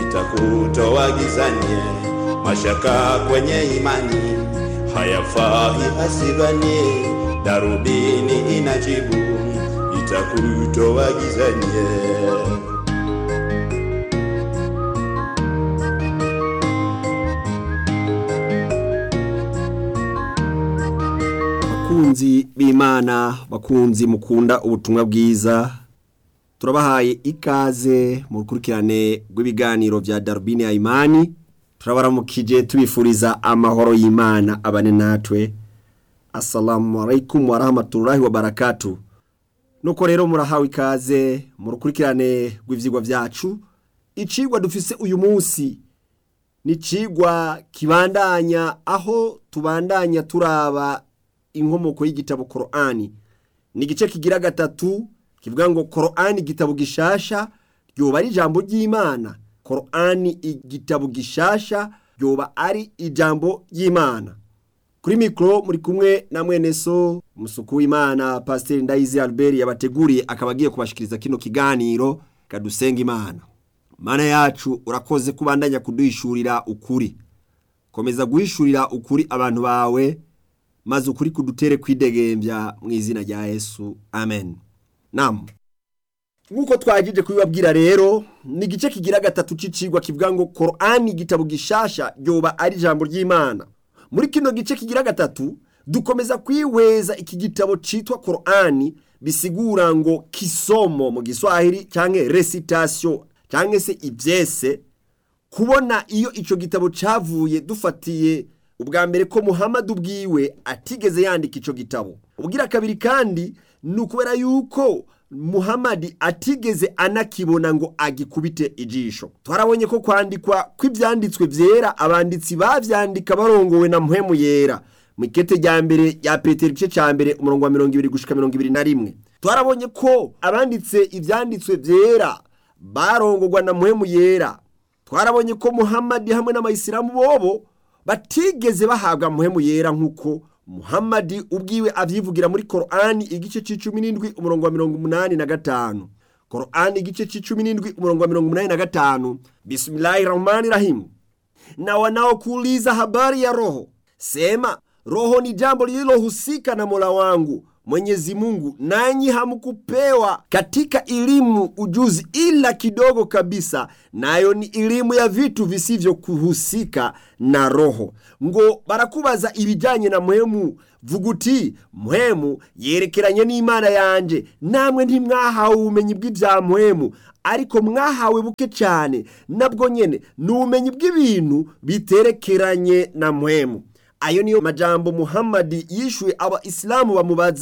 itakutoa gizani. Mashaka kwenye imani hayafai asibani, darubini inajibu itakutoa gizani. Bakunzi b'Imana, bakunzi mukunda ubutumwa bwiza, turabahaye ikaze mu rukurikirane rw'ibiganiro vya Darubini ya Imani. Turabaramukije tubifuriza amahoro y'Imana abane natwe. Assalamu alaikum wa rahmatullahi wa barakatuh. Nuko rero murahawe ikaze mu rukurikirane rw'ivyigwa vyacu. Icigwa dufise uyu munsi ni cigwa kibandanya, aho tubandanya turaba inkomoko y'igitabo Qur'ani. Ni igice kigira gatatu kivuga ngo Qur'ani igitabo gishasha ryoba ari ijambo ry'Imana. Qur'ani igitabo gishasha ryoba ari ijambo ry'Imana. Kuri mikro muri kumwe na mwene so musuku w'Imana Pastor Ndayize Albert yabateguriye akabagiye kubashikiriza kino kiganiro. Kadusenga Imana. Mana yacu, urakoze kubandanya kuduhishurira ukuri. Komeza guhishurira ukuri abantu bawe, maze ukuri kudutere kwidegembya mu izina rya Yesu. Amen. Naam. Nkuko twagije kubibabwira rero, ni igice kigira gatatu c'icigwa kivuga ngo Qur'ani igitabo gishasha ryoba ari ijambo ry'Imana. Muri kino gice kigira gatatu dukomeza kwihweza iki gitabo citwa Qur'ani, bisigura ngo kisomo mu Giswahili canke recitation canke se ivyese. Kubona iyo ico gitabo cavuye dufatiye ubwa mbere ko Muhammad ubwiwe atigeze yandika ico gitabo. Ubwira kabiri kandi nukubera yuko Muhammad atigeze anakibona ngo agikubite ijisho. Twarabonye ko kwandikwa kw'ivyanditswe vyera abanditsi bavyandika barongowe na Mpwemu Yera. Mwikete rya mbere ya Petero igice ca mbere umurongo wa 20 gushika 21. Twarabonye ko abanditse ivyanditswe vyera barongorwa na Mpwemu Yera. Twarabonye ko Muhammad hamwe n'abayisilamu bobo batigeze bahabwa Mpwemu Yera nkuko Muhammad ubwiwe avyivugira muri Qur'ani igice c'17 umurongo wa 85. Qur'ani igice c'17 umurongo wa 85. Bismillahirrahmanirrahim. Na wanaokuuliza habari ya roho, sema roho ni jambo lililohusika na Mola wangu Mwenyezi Mungu, nanyi hamkupewa katika elimu ujuzi ila kidogo kabisa, nayo ni elimu ya vitu visivyo kuhusika na roho. Ngo barakubaza ibijanye na Mpwemu, vuguti Mpwemu yerekeranye n'Imana yanje, namwe ntimwahawe ubumenyi bw'ivya Mpwemu, ariko mwahawe buke cyane, nabwo nyene n'ubumenyi bw'ibintu biterekeranye na Mpwemu. Ayo niyo majambo Muhammad yishuye Islamu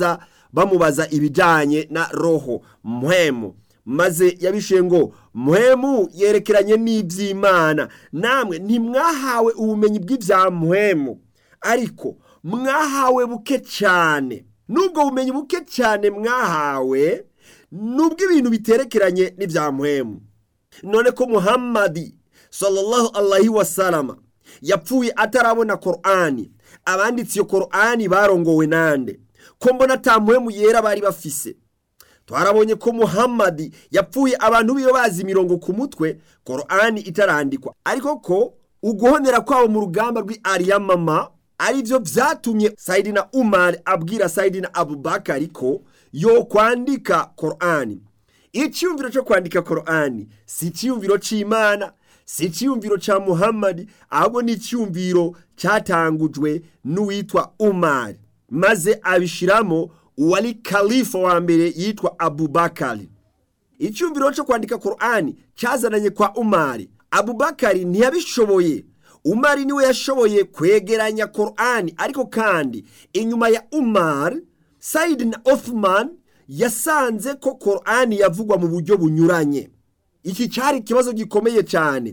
bamubaza ibijanye na roho Mpwemu. Maze yabishuye ngo Mpwemu yerekeranye n'ivy'Imana, namwe ntimwahawe ubumenyi bw'ivya Mpwemu, ariko mwahawe buke cyane. Nubwo ubumenyi buke cyane mwahawe, nubwo ibintu biterekeranye n'ivya Mpwemu. None ko Muhammad sallallahu alaihi wasallam yapfuye atarabona Qur'ani, abanditsi yo Qur'ani barongowe nande? Ko mbona ata Mpwemu Yera bari bafise. Twarabonye ko Muhammad yapfuye abantu biyo bazi mirongo ku mutwe, Qur'ani itarandikwa, ariko ko uguhonera kwabo mu rugamba rw'Ariyamama arivyo vyatumye Saidina Umar abwira Saidina Abubakar ko yo kwandika Qur'ani. Icyumviro cyo kwandika Qur'ani si cyumviro c'Imana, si cyumviro cha Muhammad, ahubwo ni cyumviro cyatangujwe n'uwitwa Umar, maze abishiramo uwali khalifa wa mbere yitwa Abubakar. Icyumviro cyo kwandika Qur'ani cyazananye kwa Umar. Abubakar ntiyabishoboye, Umar niwe yashoboye kwegeranya Qur'ani, ariko kandi inyuma ya Umar Saidina Uthman yasanze ko Qur'ani yavugwa mu buryo bunyuranye. Iki cyari kibazo gikomeye cyane.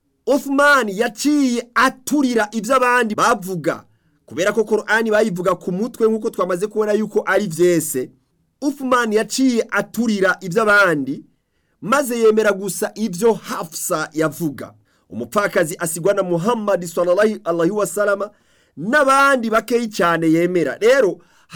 Uthman yaciye aturira ivyo abandi bavuga, kubera ko Qur'ani bayivuga ku mutwe nkuko twamaze kubona yuko ari vyese. Uthman yaciye aturira ivyo abandi, maze yemera gusa ivyo Hafsa yavuga. Umupfakazi asigwa na Muhammad sallallahu alaihi wasallam n'abandi bakeyi cyane yemera. Rero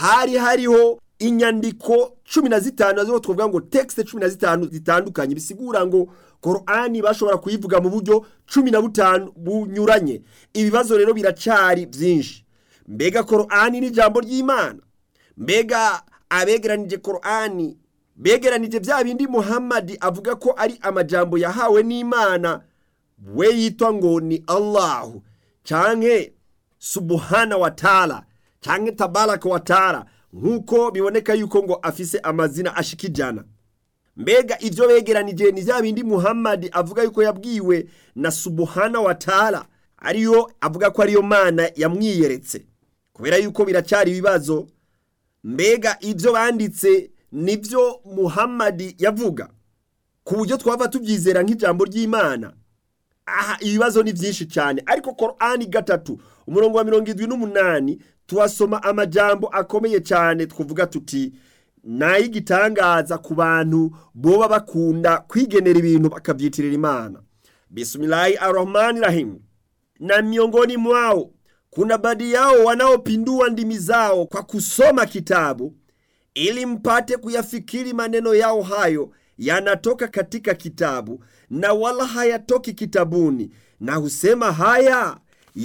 hariho inyandiko 15 zo twovuga ngo text 15 zitandukanye, bisigura ngo Qur'ani bashobora kuyivuga mu buryo 15 bunyuranye. Ibibazo rero biracari byinshi. Mbega Qur'ani ni jambo ry'Imana? Mbega abegeranije Qur'ani begeranije bya bindi Muhammad avuga ko ari amajambo yahawe n'Imana, we yitwa ngo ni Allah canke subhana wa ta'ala canke tabaraka wa ta'ala, nkuko biboneka yuko ngo afise amazina ashikijana. Mbega ivyo begeranije ni bya bindi Muhammad avuga yuko yabwiwe na subhana wa ta'ala, ariyo avuga ko ariyo Mana yamwiyeretse? Kubera yuko biracari ibibazo. Mbega ivyo banditse nivyo Muhammad yavuga ku buryo twava tubyizera nk'ijambo ry'Imana? Aha, ibibazo ni byinshi cyane. Ariko Qur'ani 3 umurongo wa 78 tuwasoma amajambo akomeye cyane, tkuvuga tuti nayigitangaza ku bantu boba bakunda kwigenera ibintu bakavyitirira Imana. Bismillahirrahmanirrahim. Na miongoni mwao kuna baadhi yao wanaopindua ndimi zao kwa kusoma kitabu ili mpate kuyafikiri maneno yao hayo yanatoka katika kitabu na wala hayatoki kitabuni, na husema haya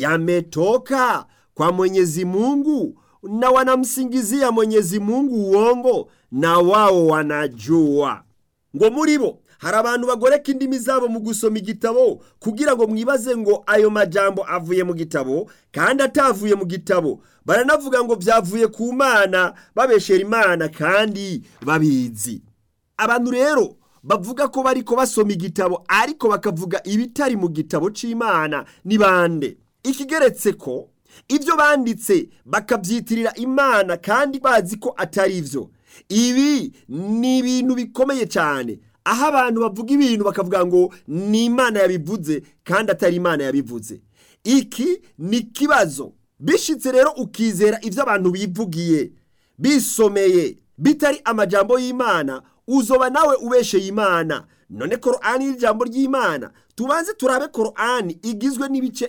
yametoka kwa Mwenyezi Mungu, na wanamsingizia Mwenyezi Mungu uongo, na wao wanajua. Ngo muribo hari abantu bagoreka indimi zabo mu gusoma igitabo kugira ngo mwibaze ngo ayo majambo avuye mu gitabo kandi atavuye mu gitabo. Baranavuga ngo byavuye ku Mana, babeshera Imana kandi babizi. Abantu rero bavuga ko bariko basoma igitabo ariko bakavuga ibitari mu gitabo c'Imana ni bande? Ikigeretse ko ivyo banditse bakavyitirira Imana kandi bazi ko atari ivyo. Ibi ni ibintu bikomeye cyane, aho abantu bavuga ibintu bakavuga ngo ni Imana yabivuze kandi atari Imana yabivuze. Iki ni kibazo. Bishitse rero ukizera ivyo abantu bivugiye bisomeye bitari amajambo y'Imana, uzoba nawe ubesheye Imana. None Qur'ani y'ijambo ry'Imana. Tubanze turabe Qur'ani igizwe n'ibice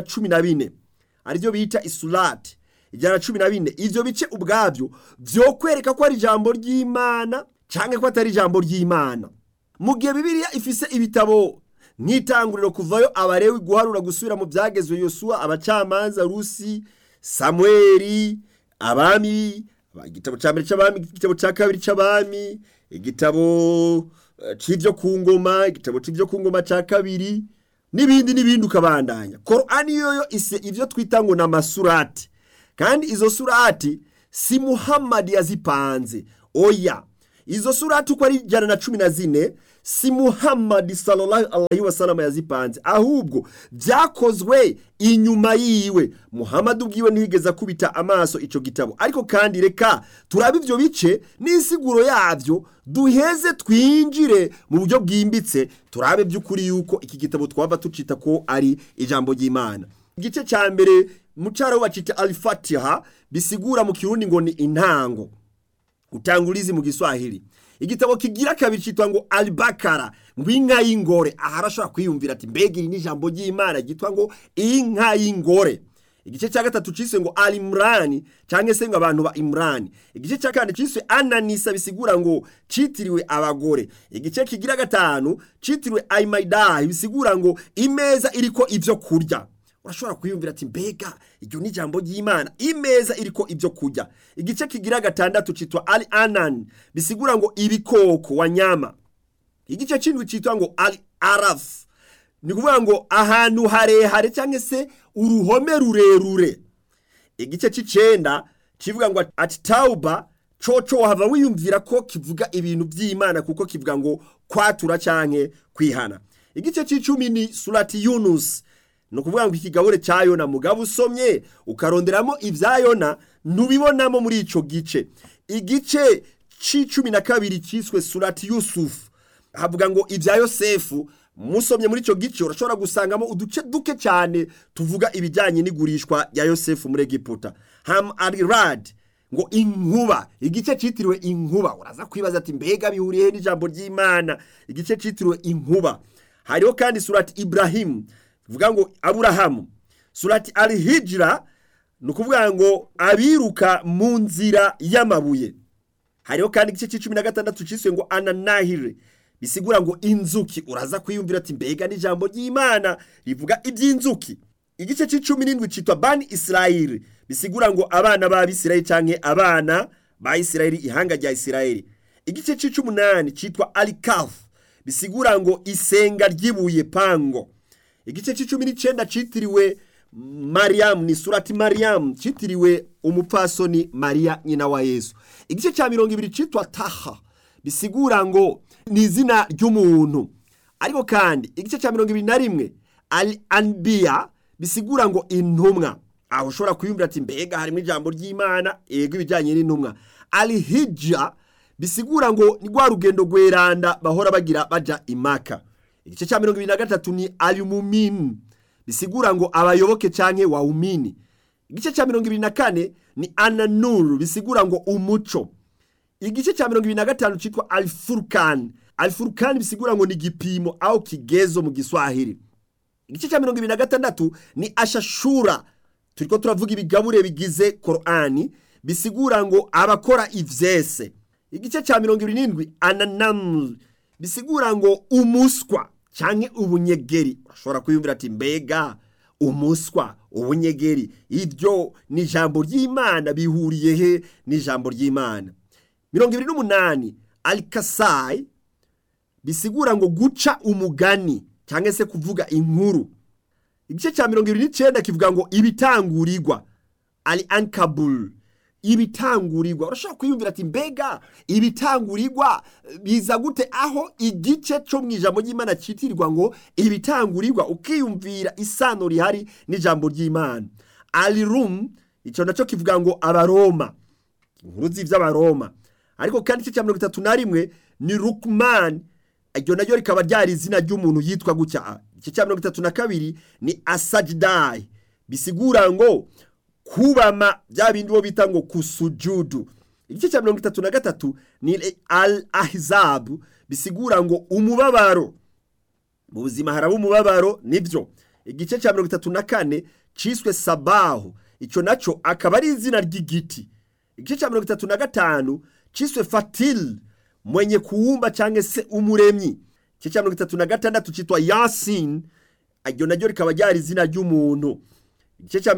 114 arivyo bita isurati 114. Ivyo bice ubwavyo byo kwereka ko ari ijambo ry'Imana canke ko atari ijambo ry'Imana. Mu gihe Bibiliya ifise ibitabo nk'itanguriro kuvayo, Abarewi, guharura, gusubira mu byagezwe, Yosuwa, abacamanza, Rusi, Samueli, Abami, igitabo cya mbere cy'Abami, igitabo cya kabiri cy'Abami, igitabo c'ivyo ku ngoma, igitabo c'ivyo ku ngoma cya kabiri, n'ibindi ukabandanya. Qur'ani yoyo ise ivyo twita ngo na masurati, kandi izo surati si Muhammad yazipanze. Oya, izo surati uko ari 114 si Muhammad sallallahu alaihi wasallam yazipanze, ahubwo byakozwe inyuma yiwe. Muhammad ubwiwe ntigeza kubita amaso ico gitabo. Ariko kandi reka turabe ivyo bice n'isiguro yavyo, duheze twinjire mu buryo bwimbitse, turabe by'ukuri yuko iki gitabo twava tucita ko ari ijambo ry'Imana. Igice ca mbere mu cyaro bacita al-Fatiha, bisigura mu Kirundi ngo ni intango, utangulizi mu Giswahili. Igitabo kigira kabiri cyitwa ngo Al-Bakara, ngo inka y'ingore. Aha arashobora kwiyumvira ati mbega iri ni ijambo ry'Imana gitwa ngo inka y'ingore. Igice cya gatatu cyiswe ngo Al-Imran cyangwa se ngo abantu ba Imran. Igice cya kane cyiswe An-Nisa, bisigura ngo citiriwe abagore. Igice kigira gatanu citiriwe Al-Maidah, bisigura ngo imeza iriko ivyo kurya. Urashobora kwiyumvira ati mbega iryo ni ijambo ry'Imana, imeza iriko ivyo kurya. Igice kigira gatandatu citwa Al-Anan, bisigura ngo ibikoko, wanyama. Igice c'indwi citwa ngo Al-Araf, ni kuvuga ngo ahantu harehare cyangwa se uruhome rurerure. Igice c'icenda kivuga ngo At-Tauba, coco hava wiyumvira ko kivuga ibintu by'Imana kuko kivuga ngo kwatura canke kwihana. Igice c'icumi ni surati Yunus, no kuvuga ngo ikigabure cya Yona. Mugabo usomye ukaronderamo ivya Yona ntubibonamo muri ico gice. Igice c'12 cyiswe surati Yusuf, havuga ngo ivya Yosefu. Musomye muri ico gice urashobora gusangamo uduce duke cyane tuvuga ibijyanye n'igurishwa ya Yosefu muri Egiputa. Al-Rad, ngo inkuba, igice citiriwe inkuba. Uraza kwibaza ati mbega bihuriye n'ijambo ry'Imana? Igice citiriwe inkuba. Hariho kandi surati Ibrahim, vuga ngo Aburahamu. Surati Al-Hijra, nukuvuga ngo abiruka mu nzira y'amabuye. Hariho kandi igice c'16 cyiswe ngo An-Nahir, bisigura ngo inzuki. Uraza kwiyumvira ati mbega n'ijambo ry'Imana rivuga iby'inzuki. Igice c'17 citwa Bani Israel, bisigura ngo abana b'Abisirayeli canke abana ba Isirayeli, ihanga rya Isirayeli. Igice c'18 citwa Al-Kahf, bisigura ngo isenga ry'ibuye pango. Igice c'19 citiriwe Mariam, ni surati Mariam, citiriwe umupfasoni Maria nyina wa Yesu. Igice ca 20 citwa Taha, bisigura ngo ni izina ry'umuntu. Ariko kandi igice ca 21 Al-Anbiya, bisigura ngo intumwa. Aho ushobora kwiyumvira ati mbega harimo ijambo ry'Imana, ego ibijanye n'intumwa. Al-Hijja, bisigura ngo ni rwa rugendo rweranda bahora bagira baja Imaka. Igice ca 23 ni Al-Mumin, bisigura ngo abayoboke canke waumini. Igice ca 24 ni An-Nur, bisigura ngo umuco. Igice ca 25 citwa Al-Furqan. Al-Furqan bisigura ngo ni gipimo au kigezo mu Giswahili. Igice ca 26 ni Ashashura, turiko turavuga ibigabure bigize Qur'ani, bisigura ngo abakora ivyese. Igice ca 27 An-Naml, bisigura ngo umuswa canke ubunyegeri. Ashobora kwiyumvira ati mbega umuswa, ubunyegeri, ibyo ni ijambo ry'Imana, bihuriye he n'ijambo ry'Imana? 28 Al-Kasai, bisigura ngo guca umugani canke se kuvuga inkuru. Igice ca 29 kivuga ngo ibitangurirwa, Al-Ankabul, ibitangurirwa. Urashobora kwiyumvira ati mbega ibitangurirwa biza gute aho igice cyo mwijambo ry'Imana citirirwa ngo ibitangurirwa, ukiyumvira isano rihari n'ijambo ry'Imana. Al-Rum, ico naco kivuga ngo abaroma, inkuru z'ivy'abaroma. Ariko kandi igice ca 31 ni Rukman, iryo naryo rikaba ryari izina ry'umuntu yitwa gutya. Igice ca 32 ni Asajdai, bisigura ngo kubama, bya bindi bo bita ngo kusujudu. Igice ca 33 ni Al-Ahzab, bisigura ngo umubabaro. Mu buzima haraba umubabaro, nivyo. Igice ca 34 ciswe Sabahu, ico naco akaba ari izina ry'igiti. Igice ca 35 ciswe Fatil, mwenye kuumba canke se umuremyi. Igice ca 36 citwa Yasin, iryo naryo rikaba ryari izina ry'umuntu. Igice ca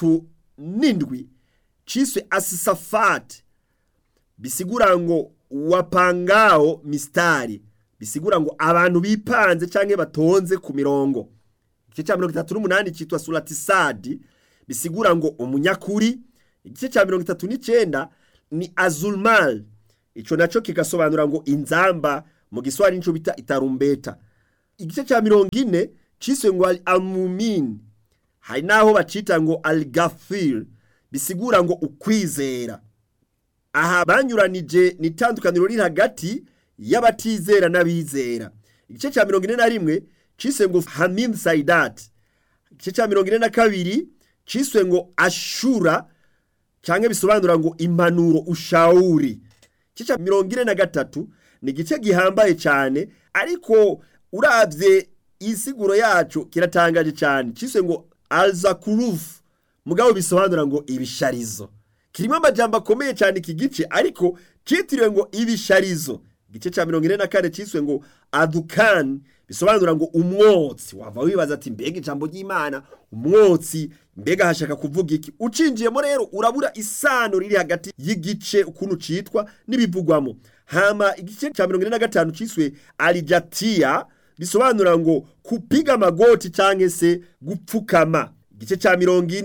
37 ciswe Asisafat, bisigura ngo wapangao mistari, bisigura ngo abantu bipanze canke batonze ku mirongo. Igice ca 38 citwa Suratisadi, bisigura ngo umunyakuri. Igice ca 39 ni Azulmal, ico naco kigasobanura ngo inzamba, mu Giswahili nico bita itarumbeta. Igice ca 40 ciswe ngo Al-Mumin, hari naho bacita ngo Al-Ghafir, bisigura ngo ukwizera. Aha banyuranije nitandukaniro riri hagati y'abatizera n'abizera. Igice ca 41 ciswe ngo Hamim Saidat. Igice ca 42 ciswe ngo Ashura, canke bisobanura ngo impanuro, ushauri. Igice ca 43 ni igice gihambaye cyane, ariko uravye isiguro yacu kiratangaje cyane. Ciswe ngo Al-Zakuruf, mugabo bisobanura ngo ibisharizo. Kirimo amajambo akomeye cyane iki gice, ariko citiriwe ngo ibisharizo. Igice ca 44 ciswe ngo Adukan, bisobanura ngo umwotsi. Wava wibaza ati mbega ijambo ry'Imana umwotsi, mbega hashaka kuvuga iki? Ucinjiyemo rero urabura isano riri hagati y'igice ukuntu citwa n'ibivugwamo. Hama igice ca 45 ciswe Alijatia, bisobanura ngo kupiga magoti canke se gupfukama. Igice ca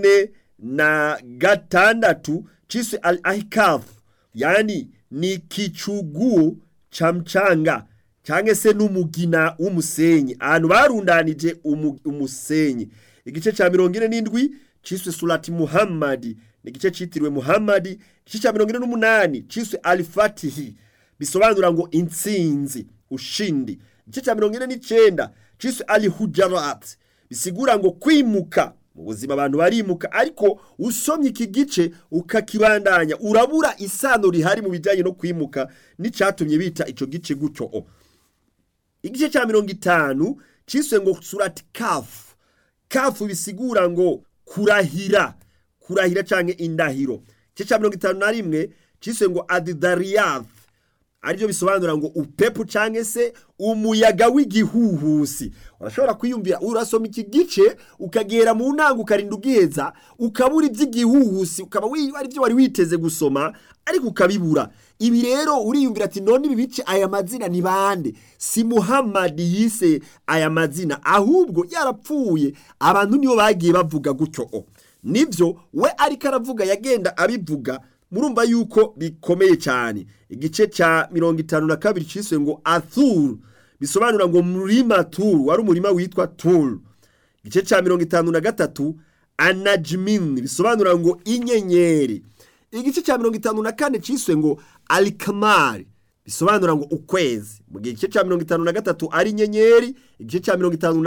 46 ciswe Al-Ahkaf, yani ni kichugu cha mchanga canke se n'umugina w'umusenyi, ahantu barundanije umusenyi. Igice ca 47 ciswe Surati Muhammadi, ni igice citiriwe Muhammadi. Igice ca 48 ciswe Al-Fatihi, bisobanura ngo intsinzi, ushindi. Igice ca 49 ciswe Al-Hujarat, bisigura ngo kwimuka. Mu buzima abantu barimuka, ariko usomye iki gice ukakibandanya urabura isano rihari mu bijanye no kwimuka n'icatumye bita ico gice gutyo. Igice ca 50 ciswe ngo Surati Kaf. Kaf bisigura ngo kurahira, kurahira canke indahiro. Igice ca 51 ciswe ngo Ad-Dariyat, aribyo bisobanura ngo upepo canke se umuyaga w'igihuhusi. Urashobora kwiyumvira urasoma iki gice ukagera mu ntango ukarinda ugiheza ukabura iby'igihuhusi, ukaba aribyo wari witeze gusoma ariko ukabibura. Ibi rero uriyumvira ati none ibi bice aya mazina ni bande? Si Muhammad yise aya mazina, ahubwo yarapfuye abantu niyo bagiye bavuga gutyo. Nivyo we ariko aravuga yagenda abivuga, murumva yuko bikomeye cyane. Igice ca 52 ciswe ngo Athur, bisobanura ngo murima Tur, wari umurima witwa Tur. Igice ca 53 Anajmin, bisobanura ngo inyenyeri. Igice ca 54 ciswe ngo Al-Qamar, bisobanura ngo ukwezi. Mu gice ca 53 ari inyenyeri, igice ca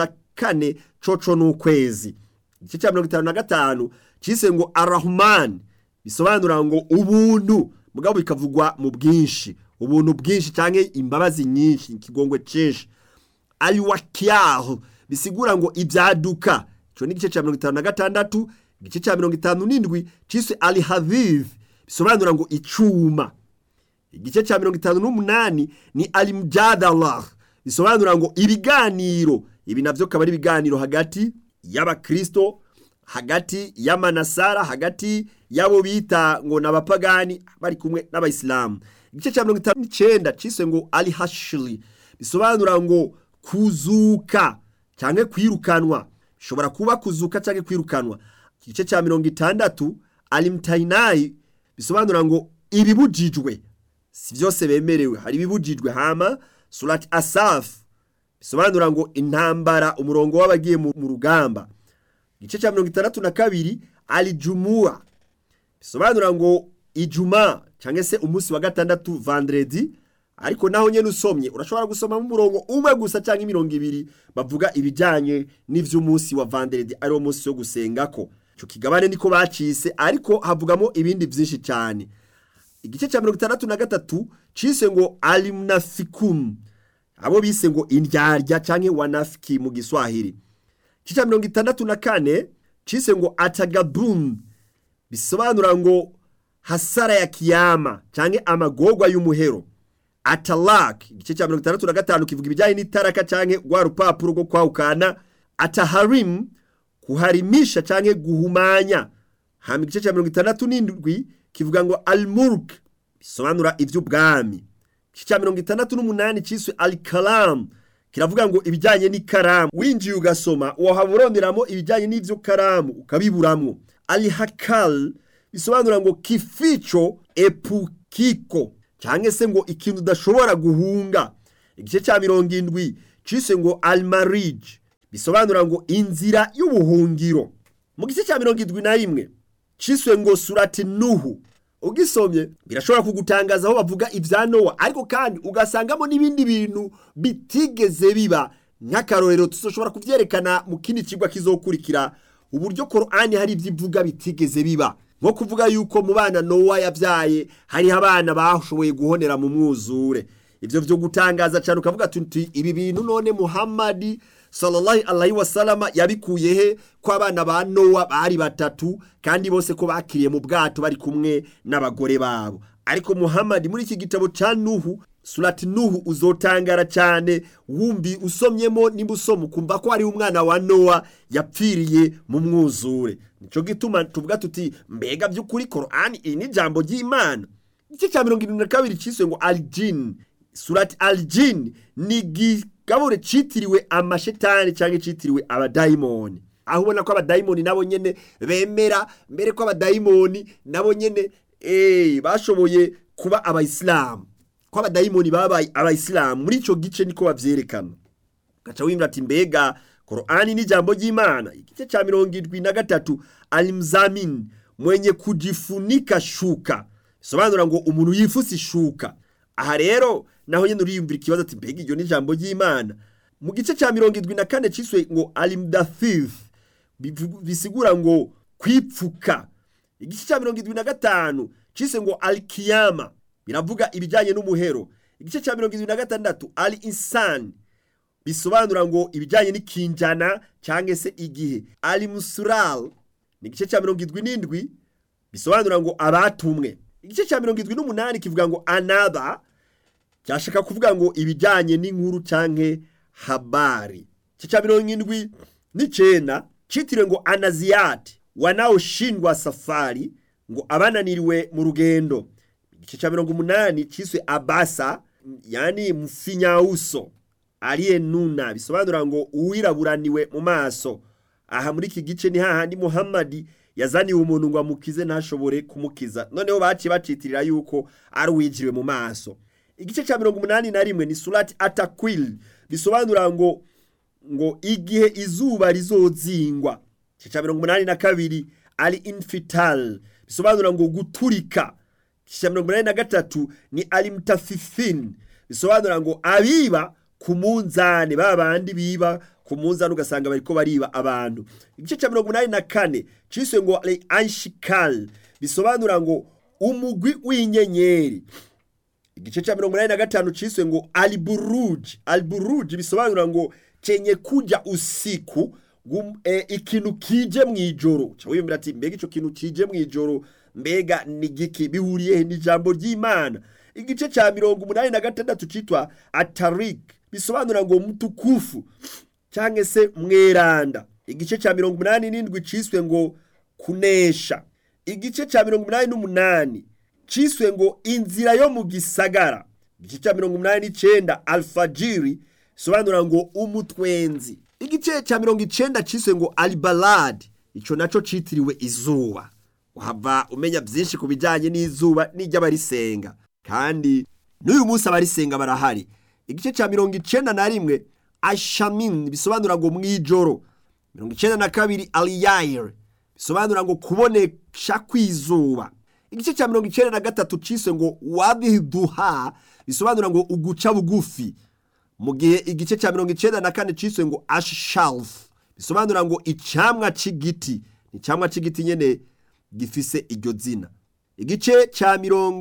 54 coco n'ukwezi. Igice ca 55 ciswe ngo Ar-Rahman, bisobanura ngo ubuntu, mugabo bikavugwa mu bwinshi, ubuntu bwinshi canke imbabazi nyinshi, ikigongwe cyinshi. Al-Waqiah, bisigura ngo ibyaduka. Ico ni igice ca 56. Igice ca 57 ciswe Al-Hadith, bisobanura ngo icuma. Igice ca 58 ni Al-Mujadalah, bisobanura ngo ibiganiro. Ibi navyo kaba ari ibiganiro hagati y'abakristo, hagati y'amanasara, hagati yabo bita ngo n'abapagani bari kumwe n'abayisilamu. Igice ca 59 ciswe ngo Al-Hashri, bisobanura ngo kuzuka canke kwirukanwa. Bishobora kuba kuzuka canke kwirukanwa. Igice ca 60 Al-Imtahinai, bisobanura ngo ibibujijwe, si byose bemerewe, hari ibibujijwe. Hama Surat Asaf, bisobanura ngo intambara, umurongo w'abagiye mu rugamba. Igice ca 62 Al-Jumua, bisobanura ngo ijuma canke se umunsi wa gatandatu, vendredi. Ariko naho nyene usomye urashobora gusoma mu murongo umwe gusa canke 200 bavuga ibijanye n'ivy'umunsi wa vendredi, ari wo munsi wo gusengako. Ico kigabane niko bacise, ariko havugamo ibindi byinshi cyane. Igice ca 63 cise ngo Al-Munafikum, abo bise ngo indyarya canke wanafiki mu Giswahili. Igice ca 64 cise ngo Atagabun, bisobanura ngo hasara ya kiyama canke amagorwa y'umuhero. Atalak, igice ca 65 kivuga ibijanye n'itaraka canke rwa rupapuro rwo kwahukana. Ataharim, kuharimisha canke guhumanya. Hama igice ca 67 kivuga ngo Al-Mulk, bisobanura ivy'ubwami. Igice ca 68 ciswe Al-Kalam, kiravuga ngo ibijanye n'ikaramu. Winjiye ugasoma wahaburonderamo ibijanye n'ivyo karamu ukabiburamwo. Al-Hakal, bisobanura ngo kificho epukiko canke se ngo ikintu udashobora guhunga. Igice ca 70 cise ngo Al-Marij, bisobanura ngo inzira y'ubuhungiro. Mu gice ca 71 ciswe ngo Surati Nuhu, ugisomye birashobora kugutangaza aho bavuga ivya Nowa, ariko kandi ugasangamo n'ibindi bintu bitigeze biba. Nk'akarorero tuzoshobora kuvyerekana mu kindi kigwa kizokurikira uburyo Qur'ani hari ivyivuga bitigeze biba, nko kuvuga yuko mu bana Nowa yavyaye hari abana bashoboye guhonera mu mwuzure. Ivyo byo gutangaza cyane, ukavuga tuti ibi bintu none Muhammad sallallahu alaihi wasallam yabikuye he ko abana ba Nowa bari batatu kandi bose ko bakiriye mu bwato bari kumwe n'abagore babo. Ariko Muhammad muri iki gitabo ca Nuhu, Surati Nuhu, uzotangara cyane wumbi usomyemo nimba usoma kumva ko ari umwana wa Nowa yapfiriye mu mwuzure. Nico gituma tuvuga tuti mbega by'ukuri Qur'ani ni jambo ry'Imana. Igice ca 72 ciswe ngo Al-Jin. Surati Al-Jin ni gabure citiriwe amashetani canke citiriwe abadaimoni. Aho ubona ko abadaimoni nabo nyene bemera mbere ko abadaimoni nabo nyene bashoboye kuba abayisilamu, ko abadaimoni babaye abayisilamu. Muri ico gice niko bavyerekana. Gaca wimra ati mbega Qur'ani ni jambo ry'Imana. Igice ca 73 Al-Mzamin, mwenye kujifunika shuka, bisobanura ngo umuntu yifusa ishuka. Aha rero naho nyene uriyumvira ikibazo ati mbega iryo ni jambo ry'Imana. Mu gice ca 74 ciswe ngo Al-Mudaththir, bisigura ngo kwipfuka. Igice ca 75 ciswe ngo Al-Qiyama, biravuga ibijanye n'umuhero. Igice ca 76 Al-Insan, bisobanura ngo ibijanye n'ikinjana canke se igihe. Al-Musral ni igice ca 77, bisobanura ngo abatumwe. Igice ca 78 kivuga ngo Anaba, cyashaka kuvuga ngo ibijyanye n'inkuru canke habari. Cya 79 citiriwe ngo Anaziyati wanaoshindwa safari, ngo abananiriwe mu rugendo. Igice cya 80 ciswe Abasa, yani mfinyauso aliyenuna, bisobanura ngo uwiraburaniwe mu maso. Aha muri iki gice ni hahandi Muhammadi yazaniwe umuntu ngo amukize ntashobore kumukiza, noneho baciye bacitirira yuko ari uwijiriwe mu maso. Igice cya 81 ni surati Atakwil, bisobanura ngo igihe izuba rizozingwa. Igice cya 82 ali infital, bisobanura ngo guturika. Igice cya 83 ni alimtafifin, bisobanura ngo abiba ku munzani, babandi biba ku munzani ugasanga bariko bariba abantu. Igice cya 84 ciswe ngo anshikal, bisobanura ngo umugwi w'inyenyeri. Igice cya 85 ciswe ngo alburuj, bisobanura ngo cenye kuja usiku, ikintu kije mwijoro. Cyawiyumvira ati mbega ico kintu kije mwijoro mbega ni giki, bihuriye n'ijambo ry'Imana. Igice cya 86 citwa Atarik, bisobanura ngo mutukufu cyangwa se mweranda. Igice cya 87 ciswe ngo kunesha. Igice cya 88 ciswe ngo inzira yo mu gisagara. Igice cya 89 alfajiri, bisobanura ngo umutwenzi. Igice cya 90 ciswe ngo albalad, ico naco citiriwe izuba. Wahava umenya byinshi ku bijyanye n'izuba n'iry'abarisenga, kandi n'uyu munsi abarisenga barahari. Igice cya 91 ashamin, bisobanura ngo mwijoro. 92 aliyair, bisobanura ngo kubonesha kwizuba. Igice cya 93 ciswe ngo wadhiduha, bisobanura ngo uguca bugufi. Mu gihe igice cya 94 ciswe ngo ashalf, bisobanura ngo icamwa c'igiti. Ni camwa c'igiti nyene gifise iryo zina. Igice cya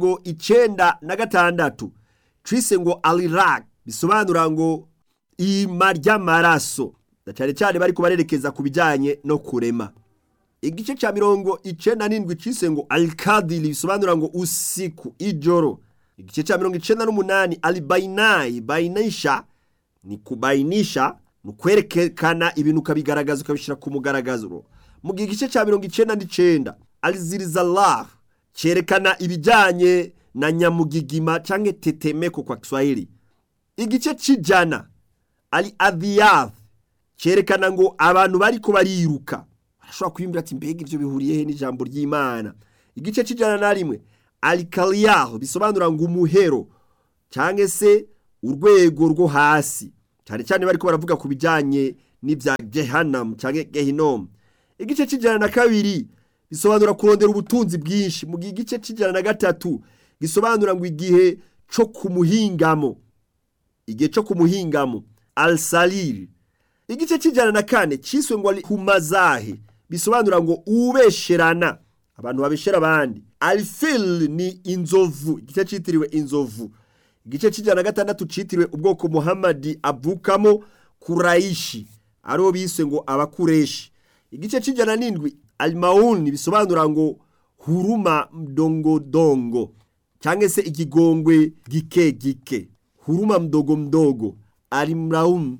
96 ciswe ngo alirak, bisobanura ngo ima ry'amaraso, cyane cyane bari kubarerekeza ku bijyanye no kurema. Igice cya 97 ciswe ngo alkadili, bisobanura ngo usiku, ijoro. Igice cya 98 alibainai, bainisha ni kubainisha, ni kwerekana ibintu ukabigaragaza ukabishira ku mugaragazo. Mu gice cya 99 alizilzalah, cyerekana ibijyanye na nyamugigima canke tetemeko kwa Kiswahili. Igice c'ijana ali adhiyath, cyerekana ngo abantu bariko bariruka. Barashobora kwimbira ati mbega ivyo bihuriye he n'ijambo ry'Imana. Igice c'ijana na rimwe alikaliyah, bisobanura ngo umuhero canke se urwego rwo hasi, cyane cyane bariko baravuga ku bijyanye n'ivya Jehannam canke Gehinom. Igice c'ijana na kabiri bisobanura kurondera ubutunzi bwinshi. Mu gice c'ijana na gatatu gisobanura ngo igihe cyo kumuhingamo. Igihe cyo kumuhingamo al-salir. Igice c'ijana na kane ciswe ngo kumazahi, bisobanura ngo ubesherana, abantu babeshera abandi. Al-fil ni inzovu, igice citiriwe inzovu. Igice c'ijana na gatandatu citiriwe ubwoko Muhammadi avukamo Kuraishi, aro biswe ngo abakureshi. Igice c'ijana n'indwi al-maun, bisobanura ngo huruma mdongo dongo, cyangwa se ikigongwe gike gike, huruma mdogo mdogo, al-maun.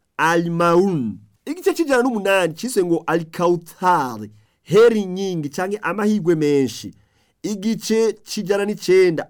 Igice c'ijana n'umunani ciswe ngo al-kauthar, heri nyingi cyangwa amahigwe menshi. Igice c'ijana n'icenda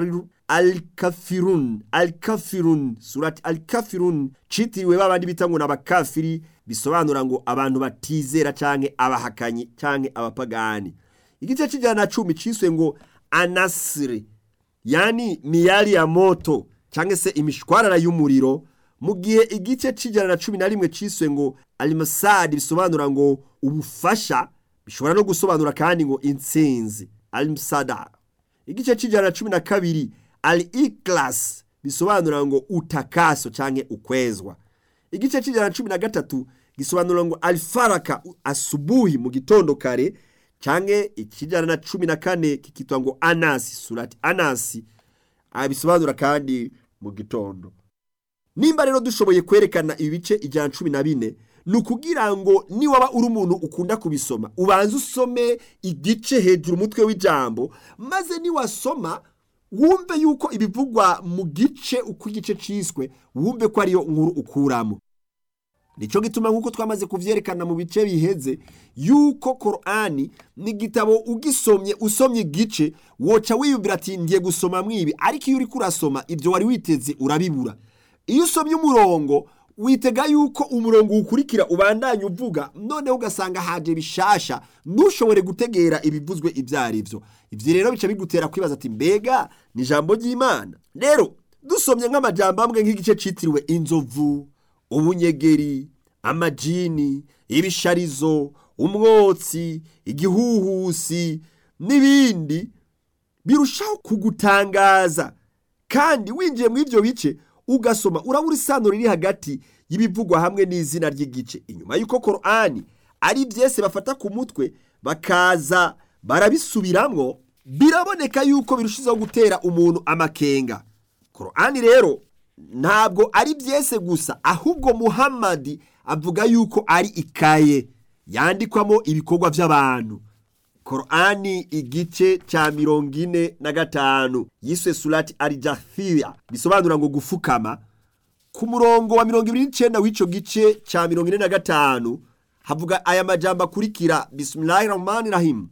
al-kafirun, surati al-kafirun citiriwe babandi bita ngo n'abakafiri, bisobanura ngo abantu batizera canke abahakanyi canke abapagani. Igice c'ijana na 10 ciswe ngo anasri, yani miyali ya moto canke se imishwarara y'umuriro. Mu gihe igice c'ijana na 11 ciswe ngo al-masad, bisobanura ngo ubufasha, bishobora no gusobanura kandi ngo intsinzi, al-msada. Igice c'ijana na 12 al-iklas, bisobanura ngo utakaso canke ukwezwa. Igice c'ijana na 13 gisobanura ngo al-faraka, asubuhi, mu gitondo kare, canke ikijana na 14 kikitwa ngo anasi, surati anasi, bisobanura kandi mu gitondo. Nimba rero dushoboye kwerekana ibice ijana 14, nukugira ngo niwaba uri umuntu ukunda kubisoma, ubanze usome igice hejuru umutwe w'ijambo, maze niwasoma wumve yuko ibivugwa mu gice uko igice ciswe, wumve ko ariyo nkuru ukuramo. Nico gituma nkuko twamaze kuvyerekana mu bice biheze yuko Qur'ani ni gitabo ugisomye usomye igice woca wiyumvira ati ngiye gusoma mwibi, ariko iyo uri kurasoma ivyo wari witeze urabibura. Iyo usomye umurongo witega yuko umurongo ukurikira ubandanya uvuga, none ugasanga haje bishasha ntushobore gutegera ibivuzwe ivyarivyo. Ivyo rero bica bigutera kwibaza ati mbega ni ijambo ry'Imana. Rero dusomye nk'amajambo amwe nk'igice citiriwe inzovu, ubunyegeri, amajini, ibisharizo, umwotsi, igihuhusi n'ibindi, birushaho kugutangaza. Kandi winjiye mu ivyo bice ugasoma urabura isano riri hagati y'ibivugwa hamwe n'izina ry'igice. Inyuma yuko Qur'ani ari byese bafata ku mutwe bakaza barabisubiramwo, biraboneka yuko birushizaho gutera umuntu amakenga. Qur'ani rero ntabwo ari byese gusa, ahubwo Muhammad avuga yuko ari ikaye yandikwamo ibikorwa by'abantu. Qur'ani igice ca 45 yiswe surati al-Jathia, bisobanura ngo gufukama. Ku murongo wa 29 w'ico gice ca 45 havuga aya majambo akurikira: Bismillahirrahmanirrahim,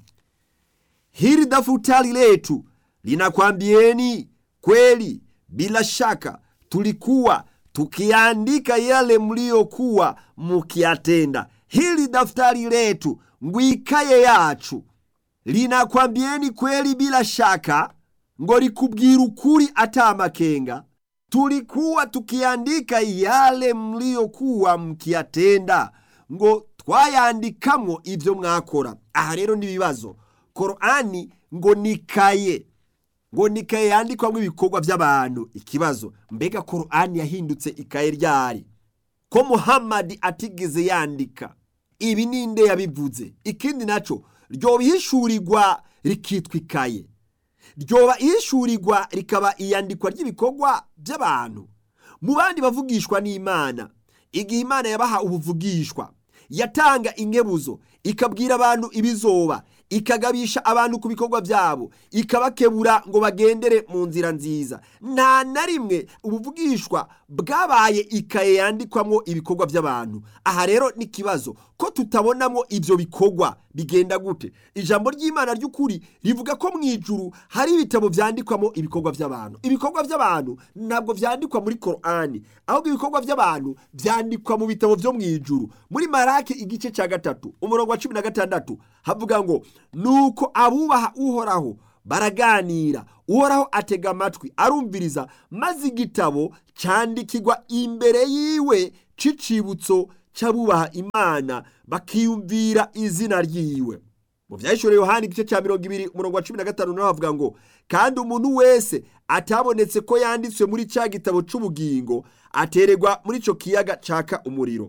hili daftari letu linakwambieni kweli, bila shaka tulikuwa tukiandika yale mliokuwa mukiyatenda. Hili daftari letu, ngwikaye yacu, linakwambieni kweli bila shaka, ngo likubwira ukuri ata makenga, tulikuwa tukiandika yale mliokuwa mukiyatenda, ngo twayandikamwo ivyo mwakora. Aha rero nibibazo. Qur'ani ngo nikaye, ngo nikaye yandikwamwo ibikorwa by'abantu. Ikibazo, mbega Qur'ani yahindutse ikaye ryari ko Muhammad atigeze yandika? Ibi ninde yabivuze? Ikindi naco, ryoba ihishurirwa rikitwa ikaye, ryoba ihishurirwa rikaba iyandikwa ry'ibikorwa by'abantu. Mu bandi bavugishwa n'Imana, igihe Imana yabaha ubuvugishwa, yatanga inkebuzo, ikabwira abantu ibizoba, ikagabisha abantu ku bikorwa byabo, ikabakebura ngo bagendere mu nzira nziza. Nta na rimwe ubuvugishwa bwabaye ikaye yandikwamwo ibikorwa by'abantu. Aha rero ni kibazo ko tutabonamo ivyo bikorwa. Bigenda gute? Ijambo ry'Imana ry'ukuri rivuga ko mu ijuru hari ibitabo vyandikwamo ibikorwa by'abantu. Ibikorwa by'abantu ntabwo vyandikwa muri Qur'ani, ahubwo ibikorwa by'abantu vyandikwa mu bitabo vyo mu ijuru. Muri Maraki igice ca 3 umurongo wa 16 havuga ngo, nuko abubaha Uhoraho baraganira, Uhoraho atega amatwi arumviriza, maze igitabo candikirwa imbere yiwe c'icibutso c'abubaha Imana bakiyumvira izina ryiwe. Mu vyahishuriwe Yohana igice ca 20 umurongo wa 15 naho havuga ngo, kandi umuntu wese atabonetse ko yanditswe muri ca gitabo c'ubugingo atererwa muri ico kiyaga caka umuriro.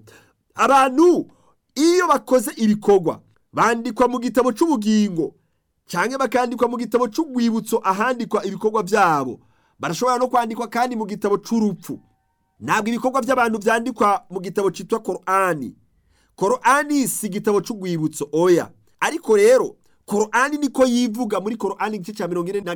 Abantu iyo bakoze ibikorwa bandikwa mu gitabo c'ubugingo canke bakandikwa mu gitabo c'ugwibutso ahandikwa ibikorwa byabo. Barashobora no kwandikwa kandi mu gitabo c'urupfu. Ntabwo ibikorwa by'abantu vyandikwa mu gitabo citwa Qur'ani. Qur'ani si gitabo c'ugwibutso, oya. Ariko rero Qur'ani niko yivuga muri Qur'ani igice ca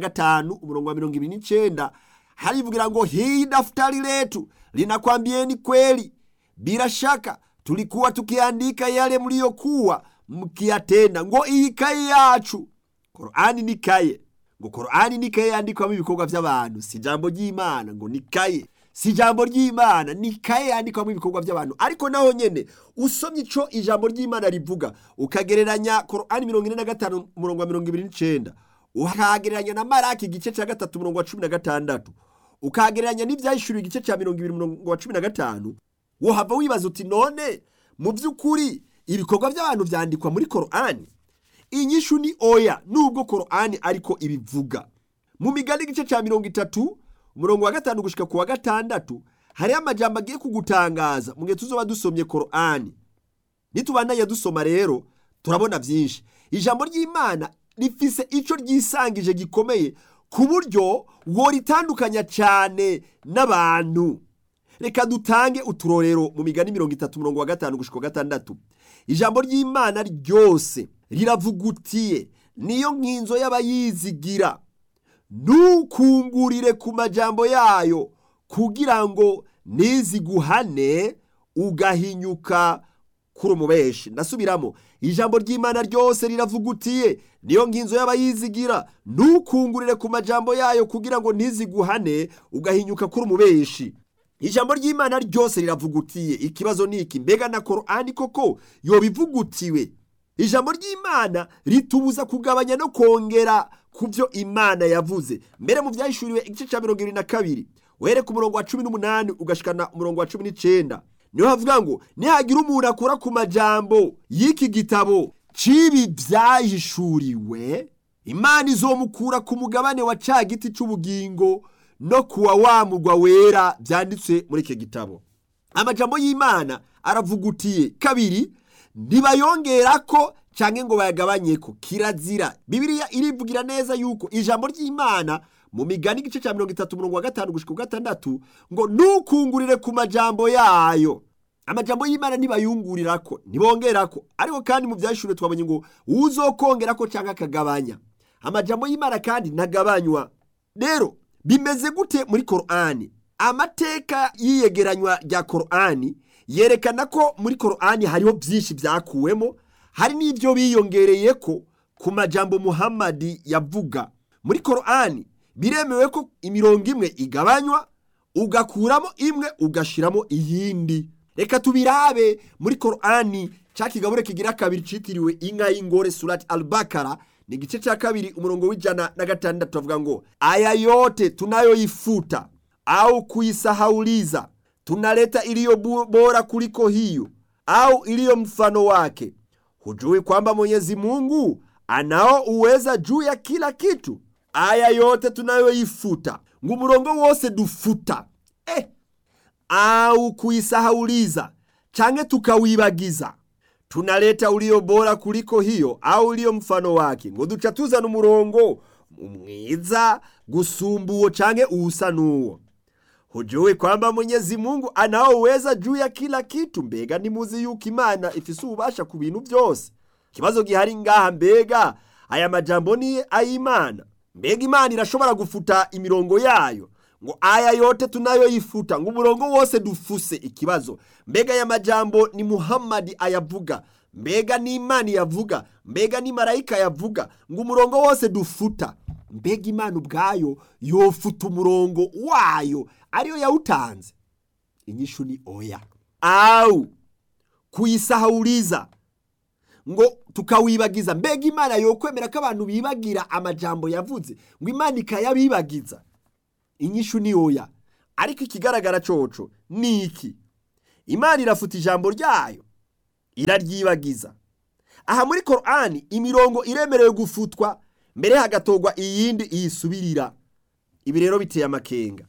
45 umurongo wa 29 harivugira ngo, hii daftari letu linakwambieni kweli, bila shaka tulikuwa tukiandika yale mliokuwa mkiyatenda, ngo iyi kaye yacu. Qur'ani ni kaye. Ngo Qur'ani ni kaye yandikwamo ibikorwa by'abantu, si jambo ry'Imana. Ngo ni kaye, si jambo ry'Imana, ni kaye yandikwamo ibikorwa by'abantu. Ariko naho nyene usomye ico ijambo ry'Imana rivuga, ukagereranya Qur'ani 45 umurongo wa 29, ukagereranya na Maraki igice ca 3 umurongo wa 16, ukagereranya n'ivyahishuriwe igice ca 20 umurongo wa 15, wohava wibaza uti none mu by'ukuri ibikorwa by'abantu vyandikwa muri Qur'ani? Inyishu ni oya, nubwo Qur'ani ariko ibivuga. Mu Migani igice ca 30 umurongo wa 5 gushika ku wa 6 hari amajambo agiye kugutangaza mu gihe tuzoba dusomye Qur'ani. Nitubandanya dusoma rero turabona byinshi. Ijambo ry'Imana rifise ico ryisangije gikomeye ku buryo woritandukanya cyane n'abantu. Reka dutange uturorero mu Migani 30 umurongo wa 5 gushika 6. Ijambo ry'Imana ryose riravugutiye, niyo nkinzo y'abayizigira. ntukungurire ku majambo yayo kugira ngo niziguhane ugahinyuka kuri umubeshi. Ndasubiramo, ijambo ry'Imana ryose riravugutiye, niyo nginzo y'abayizigira. Ntukungurire ku majambo yayo kugira ngo ntiziguhane ugahinyuka kuri umubeshi. Ijambo ry'Imana ryose riravugutiye. Ikibazo ni iki, mbega na Korani koko yobivugutiwe? Ijambo ry'Imana ritubuza kugabanya no kongera ku byo Imana yavuze. Mbere mu byahishuriwe igice cya 22 uhere ku murongo wa 18 ugashikana umurongo wa 19, niho havuga ngo nihagira umuntu akora ku majambo y'iki gitabo cibi byahishuriwe, Imana izomukura ku mugabane wa ca giti c'ubugingo no kuwa wa murwa wera byanditswe muri iki gitabo. Amajambo y'Imana aravugutiye. Kabiri, ntibayongerako canke ngo bayagabanyeko. Kirazira. Bibiliya irivugira neza yuko ijambo ry'Imana mu Migani igice cya 30 umurongo wa 5 gushika 6 ngo ntukungurire ku majambo yayo. Amajambo y'Imana ntibayungurirako, ntibongerako. Ariko kandi mu byahishuriwe twabonye ngo uzokongerako canke akagabanya. Amajambo y'Imana kandi ntagabanywa. Rero bimeze gute muri Korani? Amateka yiyegeranywa rya Korani yerekana ko muri Korani hariho byinshi byakuwemo, hari n'ibyo biyongereyeko ku majambo Muhammadi yavuga. Muri Korani biremewe ko imirongo imwe igabanywa ugakuramo imwe ugashiramo iyindi. Reka tubirabe muri Korani ca kigabure kigira kabiri citiriwe inka y'ingore, surati Al-Bakara ni igice cha 2 umurongo w'106 tuvuga ngo aya yote tunayoifuta au kuisahauliza tunaleta iliyo bora kuliko hiyo au iliyo mfano wake. Hujui kwamba Mwenyezi Mungu anao uweza juu ya kila kitu? Aya yote tunayoifuta, ngumurongo wose dufuta au kuisahauliza canke tukawibagiza, tunaleta ulio bora kuliko hiyo au ulio mfano wake, ngo duca tuzana umurongo mwiza gusumba uwo canke uwusa n'uwo. Hujui kwamba Mwenyezi Mungu anao uweza juu ya kila kitu? Mbega nimuzi yuko Imana ifise ububasha ku bintu byose? Kibazo gihari ngaha, mbega aya majambo ni ay'Imana? Mbega Imana irashobora gufuta imirongo yayo ngo aya yote tunayoifuta, ngo umurongo wose dufuse? Ikibazo, mbega aya majambo ni Muhammadi ayavuga? Mbega ni Imana yavuga? Mbega ni marayika yavuga ngo umurongo wose dufuta? Mbega Imana ubwayo yofuta umurongo wayo ariyo yawutanze? Inyishu ni oya. Au kuyisahauliza ngo tukawibagiza, mbega Imana yokwemera ko abantu bibagira amajambo yavuze ngo Imana ikayabibagiza? Inyishu ni oya. Ariko ikigaragara coco ni iki? Imana irafuta ijambo ryayo, iraryibagiza. Aha muri Korani imirongo iremerewe gufutwa, mbere hagatogwa iyindi iyisubirira. Ibi rero biteye amakenga.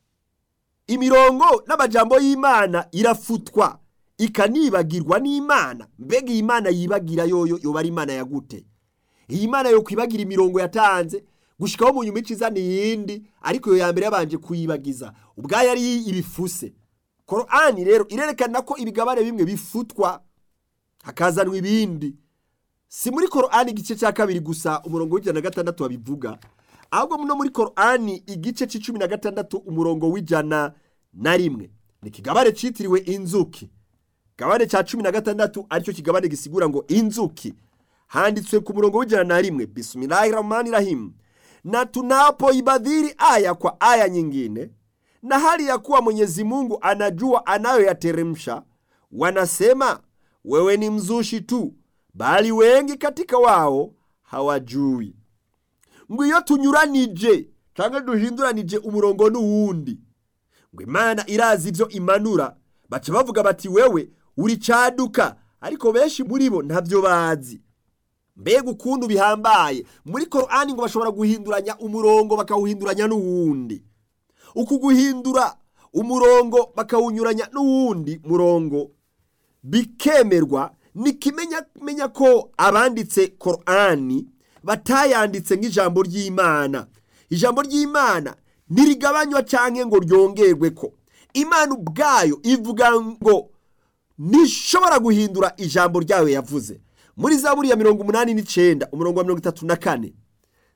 Imirongo n'amajambo y'Imana irafutwa ikanibagirwa n'Imana. Mbega iyi Imana yibagira yoyo yoba ari Imana yagute? Iyi Imana yo kwibagira imirongo yatanze gushikaho mu nyuma icizana iyindi, ariko yo yambere yabanje kuyibagiza ubwayo ari ibifuse. Korani rero irerekana ko ibigabane bimwe bifutwa hakazanwa ibindi. Si muri Korani igice cya 2 gusa umurongo w'106 babivuga, ahubwo muno muri Korani igice c'16 umurongo w'101 ni kigabane citiriwe inzuki. Kigabane ca 16 aricyo kigabane gisigura ngo inzuki. Handitswe ku murongo w'101, Bismillahirrahmanirrahim, na tunapoibadhiri aya kwa aya nyingine, na hali ya kuwa Mwenyezi Mungu anajua anayoyateremsha, wanasema wewe ni mzushi tu, bali wengi katika wao hawajui. Ngo iyo tunyuranije canke duhinduranije umurongo n'uwundi, ngo Imana irazi ivyo imanura, baca bavuga bati wewe uri caduka, ariko benshi muri bo ntavyo bazi. Mbega ukuntu bihambaye! Muri Korani ngo bashobora guhinduranya umurongo bakawuhinduranya n'uwundi. Uku guhindura umurongo bakawunyuranya n'uwundi murongo bikemerwa, nikimenya ko abanditse Korani batayanditse nk'ijambo ry'Imana. Ijambo ry'Imana ntirigabanywa canke ngo ryongerwe ko. Imana ubwayo ivuga ngo nishobora guhindura ijambo ryayo yavuze. Muri Zaburi ya 89 umurongo wa 34,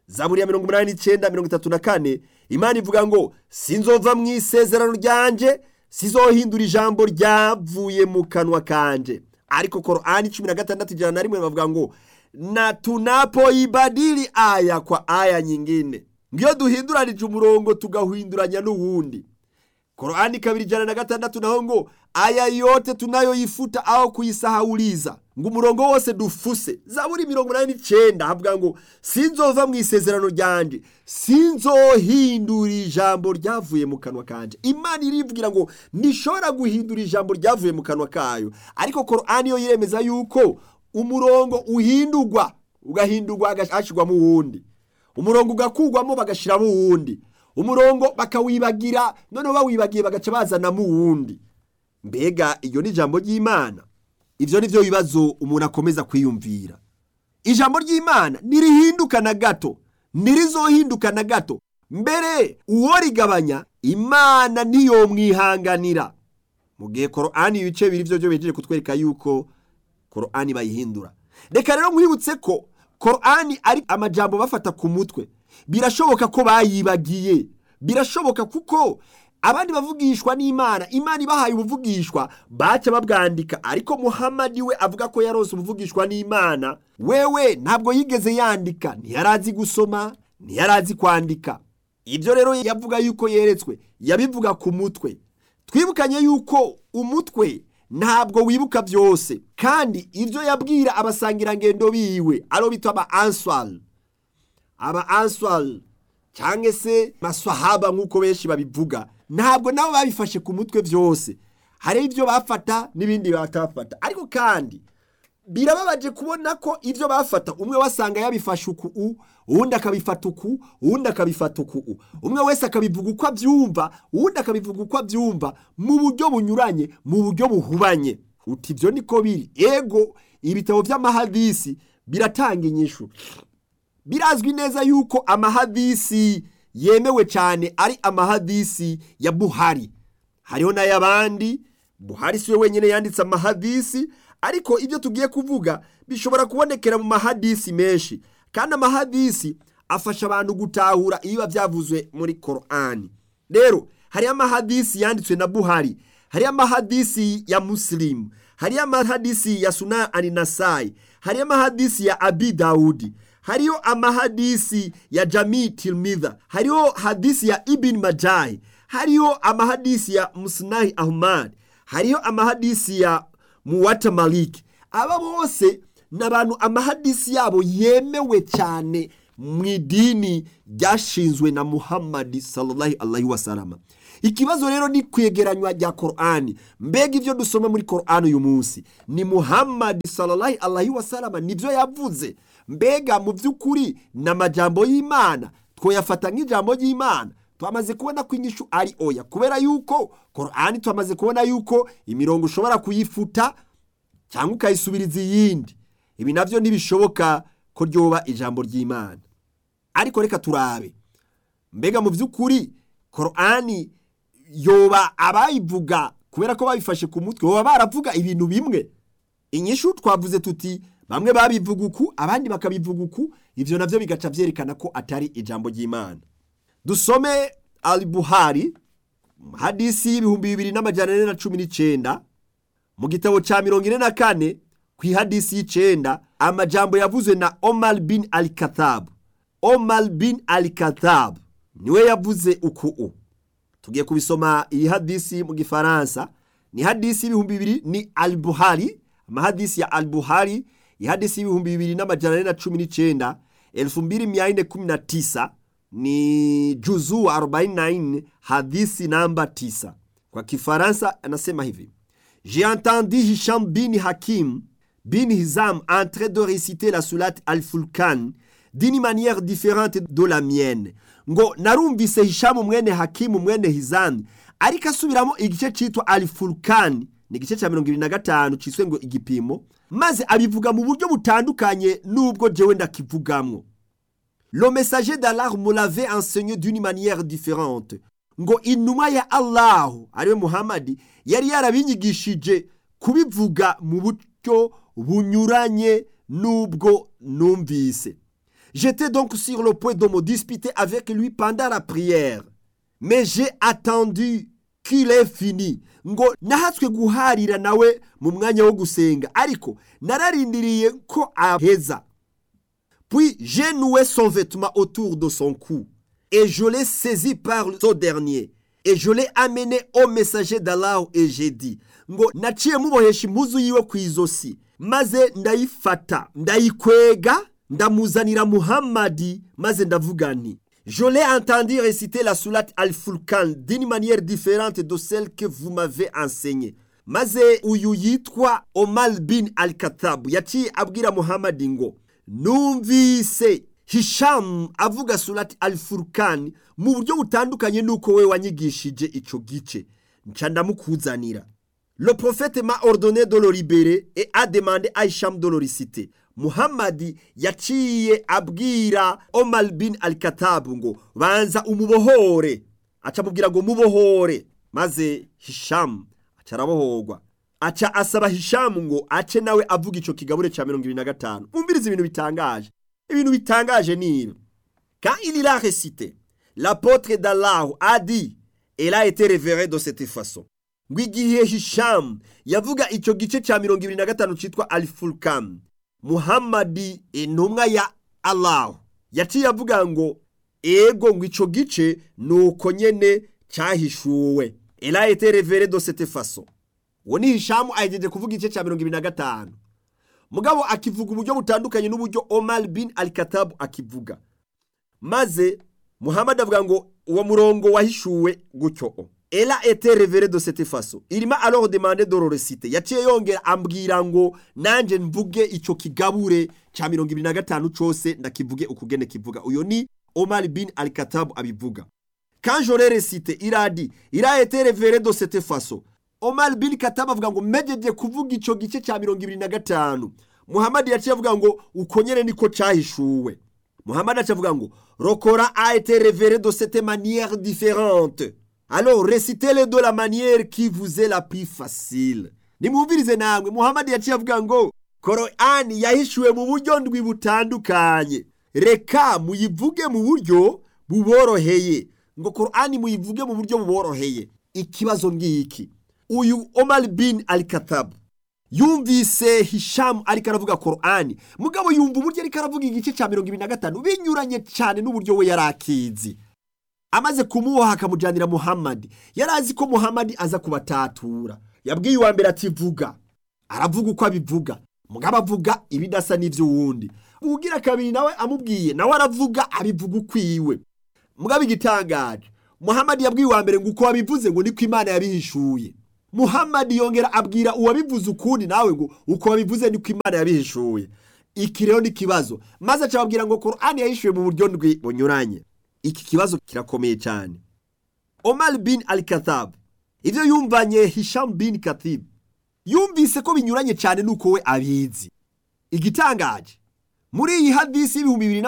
Zaburi ya 89:34 Imana ivuga ngo sinzova mu isezerano ryanje, sizohindura ijambo ryavuye mu kanwa kanje. Ariko Qur'ani 16:1 bavuga ngo na tunapoibadili aya kwa aya nyingine, ngiyo duhinduranije umurongo tugahinduranya n'uwundi. Qur'ani 2:6 naho ngo aya yote tunayoyifuta au kuyisahauliza, ngo umurongo wose dufuse. Zaburi 89 havuga ngo sinzova mu isezerano ryanje, sinzohindura ijambo ryavuye mu kanwa kanje. Imana irivugira ngo nishobora guhindura ijambo ryavuye mu kanwa kayo, ariko Qur'ani yo yiremeza yuko umurongo uhindurwa, ugahindurwa agashirwa mu wundi, umurongo ugakugwamo bagashira mu wundi, umurongo bakawibagira, none bawibagiye bagaca bazana mu wundi. Mbega iyo ni ijambo ry'Imana? Ivyo nivyo bibazo umuntu akomeza kwiyumvira. Ijambo ry'Imana nirihinduka na gato, nirizohinduka na gato. Mbere uwo rigabanya Imana niyo mwihanganira. Mugihe Qur'ani ibice biri byo bejeje kutwereka yuko Qur'ani bayihindura. Reka rero mwibutse ko Qur'ani ari amajambo bafata ku mutwe. Birashoboka ko bayibagiye, birashoboka kuko abandi bavugishwa n'Imana, Imana ibahaye ubuvugishwa baca babwandika, ariko Muhammad we avuga ko yarose ubuvugishwa n'Imana, wewe ntabwo yigeze yandika, ntiyarazi gusoma, ntiyarazi kwandika. Ibyo rero yavuga yuko yeretswe, yabivuga ku mutwe. Twibukanye yuko umutwe ntabwo wibuka byose, kandi ibyo yabwira abasangira ngendo biwe aro bitwa aba answal cyangwa se maswahaba nk'uko benshi babivuga, ntabwo nabo babifashe ku mutwe byose. Hari ibyo bafata n'ibindi batafata, ariko kandi birababaje kubona ko ibyo bafata umwe wasanga yabifashe uku, uwundi akabifata uku, uwundi akabifata uku, umwe wese akabivuga uko abyumva, uwundi akabivuga uko abyumva, mu buryo bunyuranye, mu buryo buhubanye. Uti ibyo niko biri. Ego ibitabo by'amahadisi biratanga inyishu. Birazwi neza yuko amahadisi yemewe cyane ari amahadisi ya Buhari. Hariho na yabandi, Buhari siwe wenyine yanditse amahadisi, ariko ibyo tugiye kuvuga bishobora kubonekera mu mahadisi menshi, kandi amahadisi afasha abantu gutahura iyo byavuzwe muri Qur'ani. Rero hari amahadisi yanditswe na Buhari, hari amahadisi ya Muslim, hari amahadisi ya Sunan an-Nasai, hari amahadisi ya Abi Daudi, hariyo amahadisi ya Jami' Tirmidha, hariyo hadisi ya Ibn Majah, hariyo amahadisi ya Musnad Ahmad, hariyo amahadisi ya Muwatta Malik. Aba bose n'abantu amahadisi yabo yemewe cyane mu idini ryashinzwe na Muhammad sallallahu alaihi wasallam. Ikibazo rero ni kwegeranywa rya Qur'ani. Mbega ivyo dusoma muri Qur'ani uyu munsi ni Muhammad sallallahu alaihi wasallam nivyo yavuze? Mbega mu by'ukuri n'amajambo y'Imana twoyafata nk'ijambo y'Imana? Twamaze kubona ko inyishu ari oya, kubera yuko Qur'ani twamaze kubona yuko imirongo ushobora kuyifuta cyangwa ukayisubiriza iyindi. Ibi navyo ntibishoboka ko ryoba ijambo ry'Imana. Ariko reka turabe, mbega mu by'ukuri Qur'ani yoba abayivuga kubera ko babifashe ku mutwe, boba baravuga ibintu bimwe? Inyishu twavuze tuti bamwe babivuga uku, abandi bakabivuga uku. Ivyo navyo bigaca vyerekana ko atari ijambo ry'Imana. Dusome al-Buhari, hadisi 2419, mu gitabo ca 44 ku hadisi y'icenda, amajambo yavuzwe na Omar bin al-Khattab. Omar bin al-Khattab niwe yavuze uku. Tugiye kubisoma iyi hadisi mu Gifaransa. Ni hadisi 2000, ni al-Buhari, amahadisi ya al-Buhari, ihadisi 2419, 2419, ni juzu 49, hadisi namba 9. Kwa Kifaransa anasema hivi: J'ai entendu Hisham bin Hakim bin Hizam en train de réciter la sourate Al-Furqan d'une manière différente de la mienne. Ngo narumvise Hisham mwene Hakim mwene Hizam ariko asubiramo igice cyitwa Al-Furqan, ni igice cya 25 cyiswe ngo igipimo, maze abivuga mu buryo butandukanye nubwo jewe ndakivugamwo. Le messager d'Allah me l'avait enseigné d'une manière différente. Ngo inuma ya Allah ariwe Muhammad yari yarabinyigishije kubivuga mu buryo bunyuranye nubwo numvise. J'étais donc sur le point de me disputer avec lui pendant la prière. Mais j'ai attendu qu'il ait fini. Ngo nahatswe guharira nawe mu mwanya wo gusenga, ariko nararindiriye ko aheza. Puis j'ai noué son vêtement autour de son cou et je l'ai saisi par ce dernier et je l'ai amené au messager d'Allah et j'ai dit ngo naciye mubohesha impuzu yiwe kw'izosi maze ndayifata ndayikwega ndamuzanira Muhammadi maze ndavuga nti je l'ai entendu réciter la sourate Al-Furqan d'une manière différente de celle que vous m'avez enseignée. Maze uyu yitwa Omar bin Al-Khattab yaciye abwira Muhammadi ngo numvise Hisham avuga surati Al-Furqan mu buryo butandukanye nuko we wanyigishije ico gice nca ndamukuzanira. Le prophète m'a ordonné de le libérer et a demandé à Hisham de le réciter. Muhammadi yaciye abwira Omar bin Al-Khattab ngo banza umubohore, aca mubwira ngo mubohore, maze Hisham aca arabohorwa. Aca asaba Hisham ngo ace nawe avuga ico kigabure ca 25. Umviriza ibintu bitangaje. Ibintu bitangaje ni quand il a récité, l'apôtre d'Allah a dit, elle a été révérée de cette façon. Ngo igihe Hisham yavuga ico gice ca 25 citwa Al-Furqan, Muhammadi intumwa ya Allah yaciye avuga ngo ego ngo ico gice nuko nyene cyahishuwe. Elle a été révérée de cette façon. Woni Hisham ahejeje kuvuga igice ca 25. Mugabo akivuga uburyo butandukanye n'uburyo Omar bin Al-Khattab akivuga. Maze Muhammad avuga ngo uwo murongo wahishuwe gutyo. Elle a été révérée de cette façon. Il m'a alors demandé de le réciter. Yaciye yongera ambwira ngo nanje mvuge ico kigabure ca 25 cose ndakivuge ukugene kivuga. Uyo ni Omar bin Al-Khattab abivuga. Quand je l'ai récité, il a dit, il a été révéré de cette façon. Omar bin Khattab avuga ngo mejeje kuvuga ico gice ca 25. Muhammad yaciye avuga ngo ukonyene niko cahishuwe. Muhammad yaciye avuga ngo le Coran a été révéré de cette manière différente. Alors récitez-le de la manière qui vous est la plus facile. Nimumvirize namwe Muhammad yaciye avuga ngo Coran yahishuwe mu buryo ndwi butandukanye. Reka muyivuge mu buryo buboroheye. Ngo Coran muyivuge mu buryo buboroheye. Ikibazo ngiki. Uyu Omar bin Al-Khattab yumvise Hisham ariko aravuga Coran, mugabo yumva uburyo ariko aravuga igice ca 25 binyuranye cyane n'uburyo we yarakizi. Amaze kumuha akamujanira Muhammad, yarazi ko Muhammad aza kubatatura. Yabwiye uwa mbere ati vuga, aravuga uko abivuga, mugabo avuga ibidasa n'ivyo wundi. Ugira kabiri nawe amubwiye, nawe aravuga abivuga ukwiwe. Mugabo igitangaje, Muhammad yabwiye uwa mbere ngo uko abivuze ngo niko Imana yabihishuye. Muhammad yongera abwira uwabivuze ukundi nawe ngo uko wabivuze niko Imana yabihishuye. Iki rero ni kibazo. Maze acababwira ngo Qur'an yahishuye mu buryo ndwi bunyuranye. Iki kibazo kirakomeye cyane. Omar bin Al-Khattab ivyo yumvanye Hisham bin Khatib yumvise ko binyuranye cyane nuko we abizi. Igitangaje muri iyi hadisi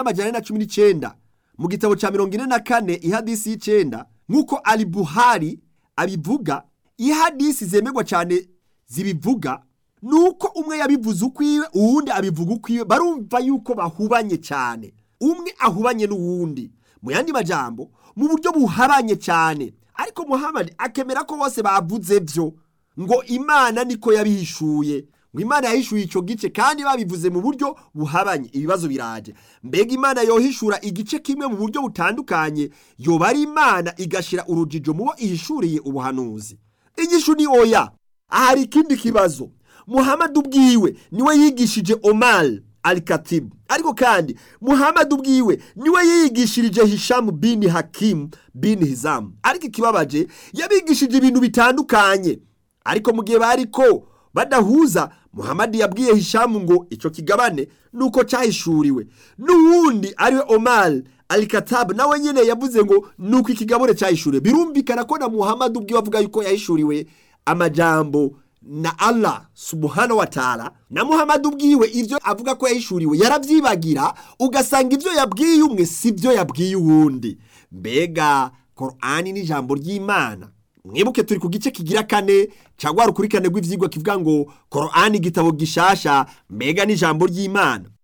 2219 mu gitabo ca 44 ihadisi y'icenda nkuko Al-Buhari abivuga, ihadisi zemegwa cyane zibivuga nuko umwe yabivuze ukwiwe uwundi abivuga ukwiwe, barumva yuko bahubanye cyane, umwe ahubanye n'uwundi mu yandi majambo mu buryo buhabanye cyane. Ariko Muhammad akemera ko bose bavuze byo ngo Imana niko yabihishuye, ngo Imana yahishuye ico gice kandi babivuze mu buryo buhabanye. Ibibazo biraje, mbega Imana yohishura igice kimwe mu buryo butandukanye, yoba ari Imana igashira urujijo mubo ihishuriye ubuhanuzi? Igishu ni oya. Ahari ikindi kibazo, Muhammad ubwiwe niwe yigishije Omar Al-Khatib, ariko kandi Muhammad ubwiwe niwe yigishirije Hisham bin Hakim bin Hizam. Ariko ikibabaje yabigishije ibintu bitandukanye, ariko mu gihe bariko badahuza, Muhammad yabwiye Hisham ngo ico kigabane nuko cyahishuriwe, n'uwundi ariwe Omar Al-Khattab nawe nyene yavuze ngo nuko ikigabure cyahishuriwe. Birumvikana ko na Muhammad ubwiwe avuga yuko yahishuriwe amajambo na Allah subhanahu wa ta'ala, na Muhammad ubwiwe ivyo avuga ko yahishuriwe yaravyibagira, ugasanga ivyo yabwiye umwe sivyo yabwiye uwundi. Mbega Qur'an ni jambo ry'Imana. Mwibuke turi ku gice kigira 4 cyangwa rukurikane rw'ivyigwa kivuga ngo Qur'an igitabo gishasha, mbega ni jambo ry'Imana.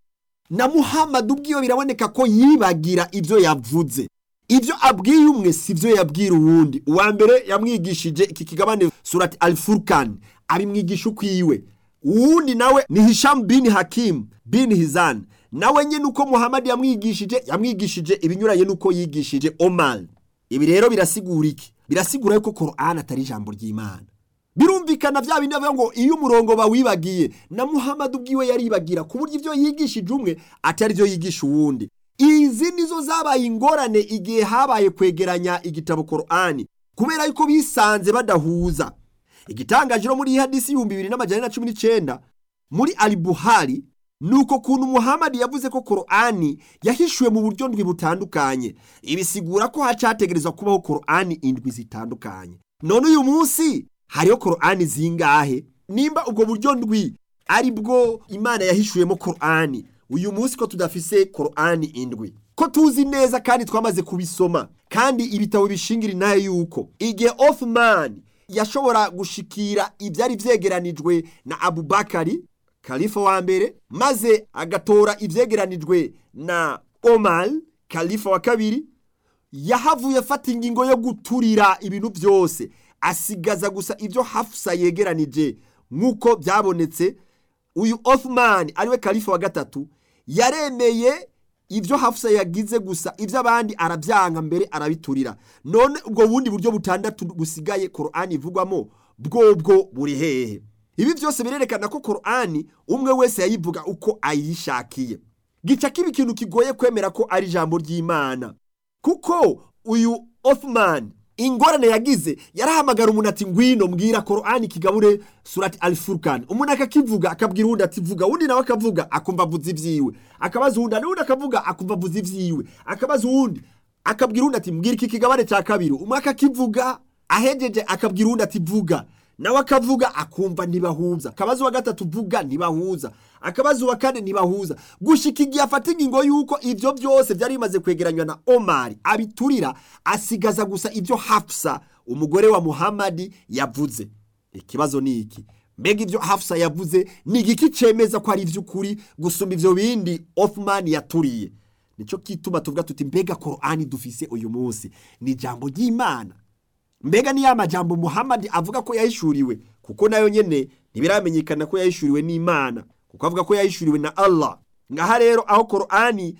na Muhammad ubwiwe biraboneka ko yibagira ivyo yavuze. Ivyo abwiye umwe sivyo yabwira uwundi. Uwa mbere yamwigishije iki kigabane surati Al-Furqan, abimwigisha ukwiwe. Uwundi nawe ni Hisham bin Hakim bin Hizan, nawe nyene uko Muhammad yamwigishije ibinyuranye nuko yigishije Omar. Ibi rero birasigura iki? Birasigura yuko Qur'an atari ijambo ry'Imana. Birumvikana vya bindi bavuga ngo iyo umurongo bawibagiye, na Muhammad ubwiwe yaribagira ku buryo ivyo yigishije umwe atari byo yigisha uwundi. Izi nizo zabaye ingorane igihe habaye kwegeranya igitabo Qur'ani, kubera yuko bisanze badahuza. Igitangaje muri hadisi 2219 muri Al-Buhari nuko kuntu Muhammad yavuze ko Qur'ani yahishuwe mu buryo ndwi butandukanye. Ibisigura ko hacategerezwa kubaho Qur'ani indwi zitandukanye. None uyu munsi hariho Qur'ani zingahe? Nimba ubwo buryo ndwi ari bwo Imana yahishuwemo Qur'ani, uyu munsi ko tudafise Qur'ani indwi, ko tuzi neza kandi twamaze kubisoma, kandi ibitabo bishingira naye yuko igihe Uthman yashobora gushikira ivyari vyegeranijwe na Abubakari Khalifa wa mbere, maze agatora ivyegeranijwe na Omar Khalifa wa kabiri, yahavuye afata ingingo yo guturira ibintu byose, asigaza gusa ivyo Hafsa yegeranije nkuko byabonetse. Uyu Uthman ariwe Khalifa wa gatatu yaremeye ivyo Hafsa yagize gusa, ivyo abandi arabyanga mbere arabiturira. None ubwo bundi buryo butandatu gusigaye Qur'ani ivugwamo bwo buri hehe? Ibi byose birerekana ko Qur'ani umwe wese yayivuga uko ayishakiye. Gica kibi kintu kigoye kwemera ko ari ijambo ry'Imana, kuko uyu Uthman ingorane yagize, yarahamagara umuntu ati ngwino mbwira Qur'ani kigabure surati Al-Furqan. Umuntu akakivuga akabwira undi ati vuga, undi nawe akavuga akumva avuze ivyiwe, akabaza undi nawe akavuga akumva avuze ivyiwe, akabaza undi akabwira undi ati mbwira iki kigabane cya kabiri. Umwe akakivuga ahejeje akabwira undi ati vuga, nawe akavuga akumva ntibahuza. Akabaza wa gatatu vuga ntibahuza, akabaza wa kane ntibahuza, gushika igihe afata ingingo yuko ivyo byose byari bimaze kwegeranywa na Omar abiturira, asigaza gusa ivyo Hafsa umugore wa Muhammad yavuze. Ikibazo ni iki? Mbega ivyo Hafsa yavuze ni igiki cemeza ko ari ivy'ukuri gusumba ivyo bindi Uthman yaturiye? Nico kituma tuvuga tuti mbega Qur'ani dufise uyu munsi ni jambo ry'Imana? Mbega ni amajambo Muhammad avuga ko yahishuriwe? Kuko nayo nyene ntibiramenyekana ko yahishuriwe n'Imana, kuko avuga ko yahishuriwe na Allah. Ngaha rero aho Qur'ani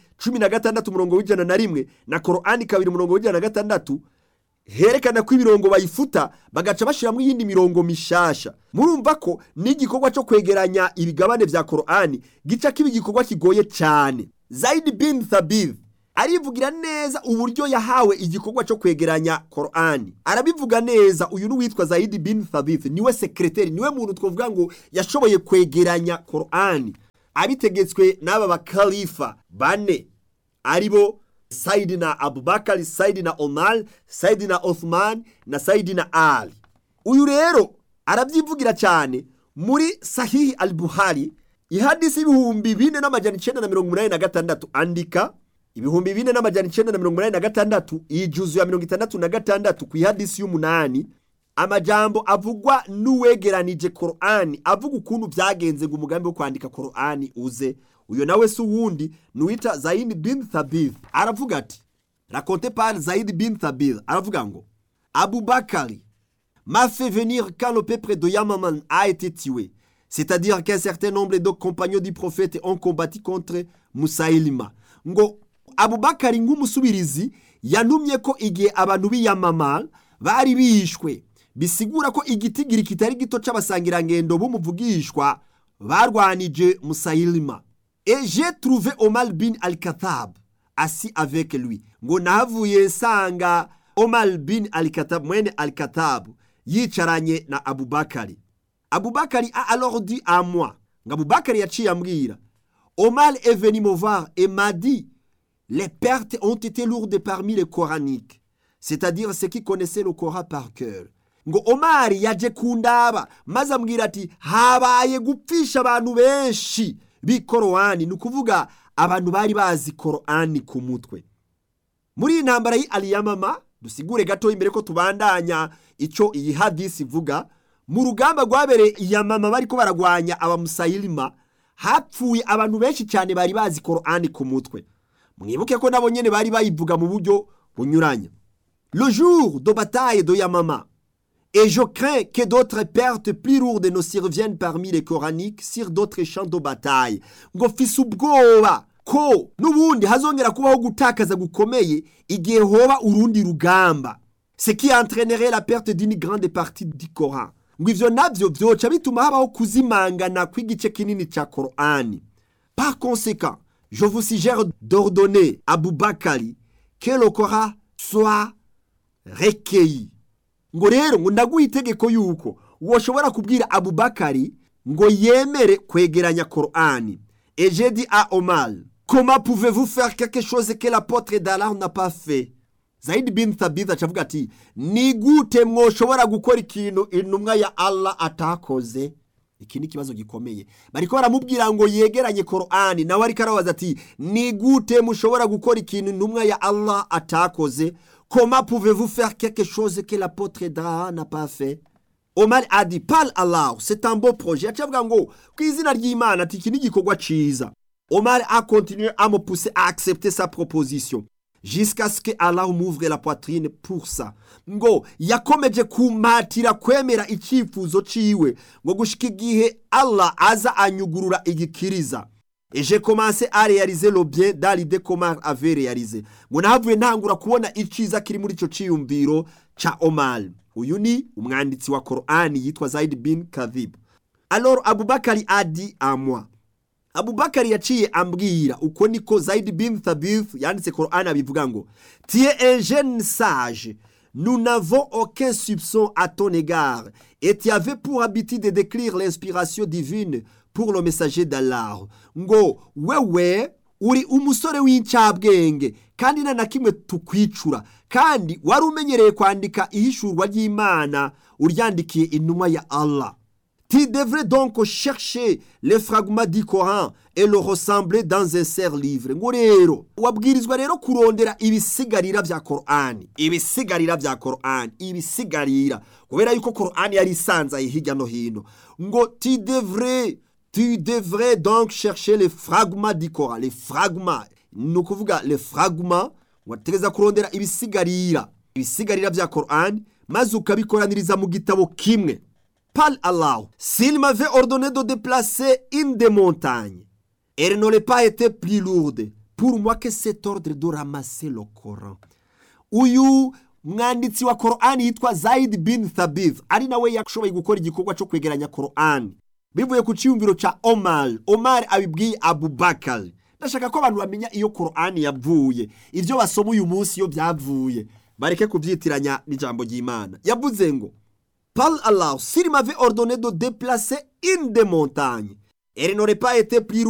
16:101 na Qur'ani 2:106 herekana ko ibirongo bayifuta bagaca bashiramwe iyindi mirongo mishasha. Murumva ko n'igikorwa cyo kwegeranya ibigabane vya Qur'ani gica kibi gikorwa kigoye cyane. Zaid bin Thabit arivugira neza uburyo yahawe igikorwa cyo kwegeranya Qur'ani. Arabivuga neza. Uyu n'uwitwa Zaid bin Thabit niwe secretary, niwe muntu twovuga ngo yashoboye kwegeranya Qur'ani, abitegetswe n'aba bakalifa bane aribo Saidina Abubakar, Saidina Omar, Saidina Uthman na Saidina Ali. Uyu rero arabyivugira cyane muri Sahih Al-Buhari ihadisi 4986 andika 4986 ijuzu ya 66 ku ihadisi y'umunani, amajambo avugwa n'uwegeranije Qur'ani avuga ukuntu byagenze ngo umugambi wo kwandika Qur'ani uze. Uyo nawe si uwundi nuwita Zaid bin Thabit. Aravuga ati, raconté par Zaid bin Thabit, aravuga ngo Abubakari m'a fait venir quand le peuple de Yamaman a été tué. C'est-à-dire qu'un certain nombre de compagnons du prophète ont combattu contre Musailima. Ngo Abubakari nk'umusubirizi yanumye ko igihe abantu b'Yamaman bari bishwe, bisigura ko igitigiri kitari gito c'abasangirangendo b'umuvugishwa barwanije Musailima. Et j'ai trouvé Omar bin Al-Khattab assis avec lui. Ngo nahavuye sanga Omar bin Al-Khattab mwene Al-Khattab yicaranye na Abubakari. Abubakari a alors dit à moi, Abubakari yaciye ambwira, Omar est venu me voir et m'a dit, les pertes ont été lourdes parmi les coraniques, c'est-à-dire ceux qui connaissaient le Coran par cœur. Ngo Omar yaje kundaba maze ambwira ati habaye gupfisha abantu benshi b'Qur'ani, nukuvuga abantu bari bazi Qur'ani ku mutwe. Muri intambara y'Al-Yamama, dusigure gato imbere ko tubandanya ico iyi hadisi ivuga, mu rugamba rwabere Yamama bariko baragwanya aba Musailima, hapfuye abantu benshi cyane bari bazi Qur'ani ku mutwe. Mwibuke ko nabo nyene bari bayivuga mu buryo bunyuranye. Le jour de bataille de Yamama, et je crains que d'autres pertes plus lourdes ne surviennent parmi les coraniques sur d'autres champs de bataille. Ngo fise ubwoba ko nubundi hazongera kubaho gutakaza gukomeye igihe hoba urundi rugamba. Ce qui entraînerait la perte d'une grande partie du Coran. Ngo ivyo navyo vyoca bituma habaho kuzimangana kw'igice kinini ca Qur'ani. Par conséquent, je vous suggère d'ordonner à Abu Bakari que le Coran soit recueilli. Ngo rero ngo ndaguha itegeko yuko woshobora kubwira Abu Bakari ngo yemere kwegeranya Qur'ani. Et j'ai dit à Omar, comment pouvez-vous faire quelque chose que l'apôtre d'Allah n'a pas fait? Zaid bin Thabit acavuga ati, ni gute mwoshobora gukora ikintu intumwa ya Allah atakoze? Iki ni kibazo gikomeye. Bariko baramubwira ngo yegeranye Qur'ani, nawe ariko arabaza ati, ni gute mushobora gukora ikintu intumwa ya Allah atakoze? Comment pouvez-vous faire quelque chose que l'apôtre d'Allah n'a pas fait? Omar a dit, parle Allah, c'est un beau projet. Acavuga ngo kw'izina ry'Imana ati iki ni igikorwa ciza. Omar a continué à me pousser à accepter sa proposition jusqu'à ce que Allah m'ouvre la poitrine pour ça. Ngo yakomeje kumatira kwemera icyifuzo ciwe ngo gushika igihe Allah aza anyugurura igikiriza. Et j'ai commencé à réaliser le bien dans l'idée qu'Omar avait réalisé. Ngo nahavuye ntangura kubona iciza kiri muri ico ciyumviro ca Omar. Uyu ni umwanditsi wa Qur'ani yitwa Zaid bin Kadhib. Alors Abu Bakari a dit à moi. Abu Bakari yaciye ambwira uko niko Zaid bin Thabit yanditse Qur'ani abivuga ngo, tu es un jeune sage, nous n'avons aucun soupçon à ton égard, et tu avais pour habitude de décrire l'inspiration divine pour le messager d'Allah. Ngo wewe uri umusore w'incabwenge kandi na kimwe tukwicura, kandi wari umenyereye kwandika ihishurwa ry'Imana uryandikiye intumwa ya Allah. Tu devrais donc chercher les fragments du Coran et le ressembler dans un seul livre. Ngo rero wabwirizwa rero kurondera ibisigarira vya Qur'ani, ibisigarira kubera yuko Qur'ani yari isanzaye hirya no hino. Ngo tu devrais donc chercher les fragments du Coran, les fragments, nukuvuga les fragments, wategeza kurondera ibisigarira vya Qur'ani maze ukabikoraniriza mu gitabo kimwe. Parle Allah, s'il m'avait ordonné de déplacer une des montagnes, elle n'aurait pas été plus lourde pour moi que cet ordre de ramasser le Coran. Uyu mwanditsi wa Qur'ani yitwa Zaid bin Thabit ari nawe yakshoboye gukora igikorwa cyo kwegeranya Qur'ani bivuye ku ciyumviro ca Omar abibwiye Abu Bakar. Ndashaka ko abantu bamenya iyo Qur'ani yavuye, ivyo basoma uyu munsi iyo byavuye bareke kubyitiranya n'ijambo ry'Imana. Yavuze ngo, parle Allah, s'il m'avait ordonné de déplacer une des montagnes, elle n'aurait pas été plus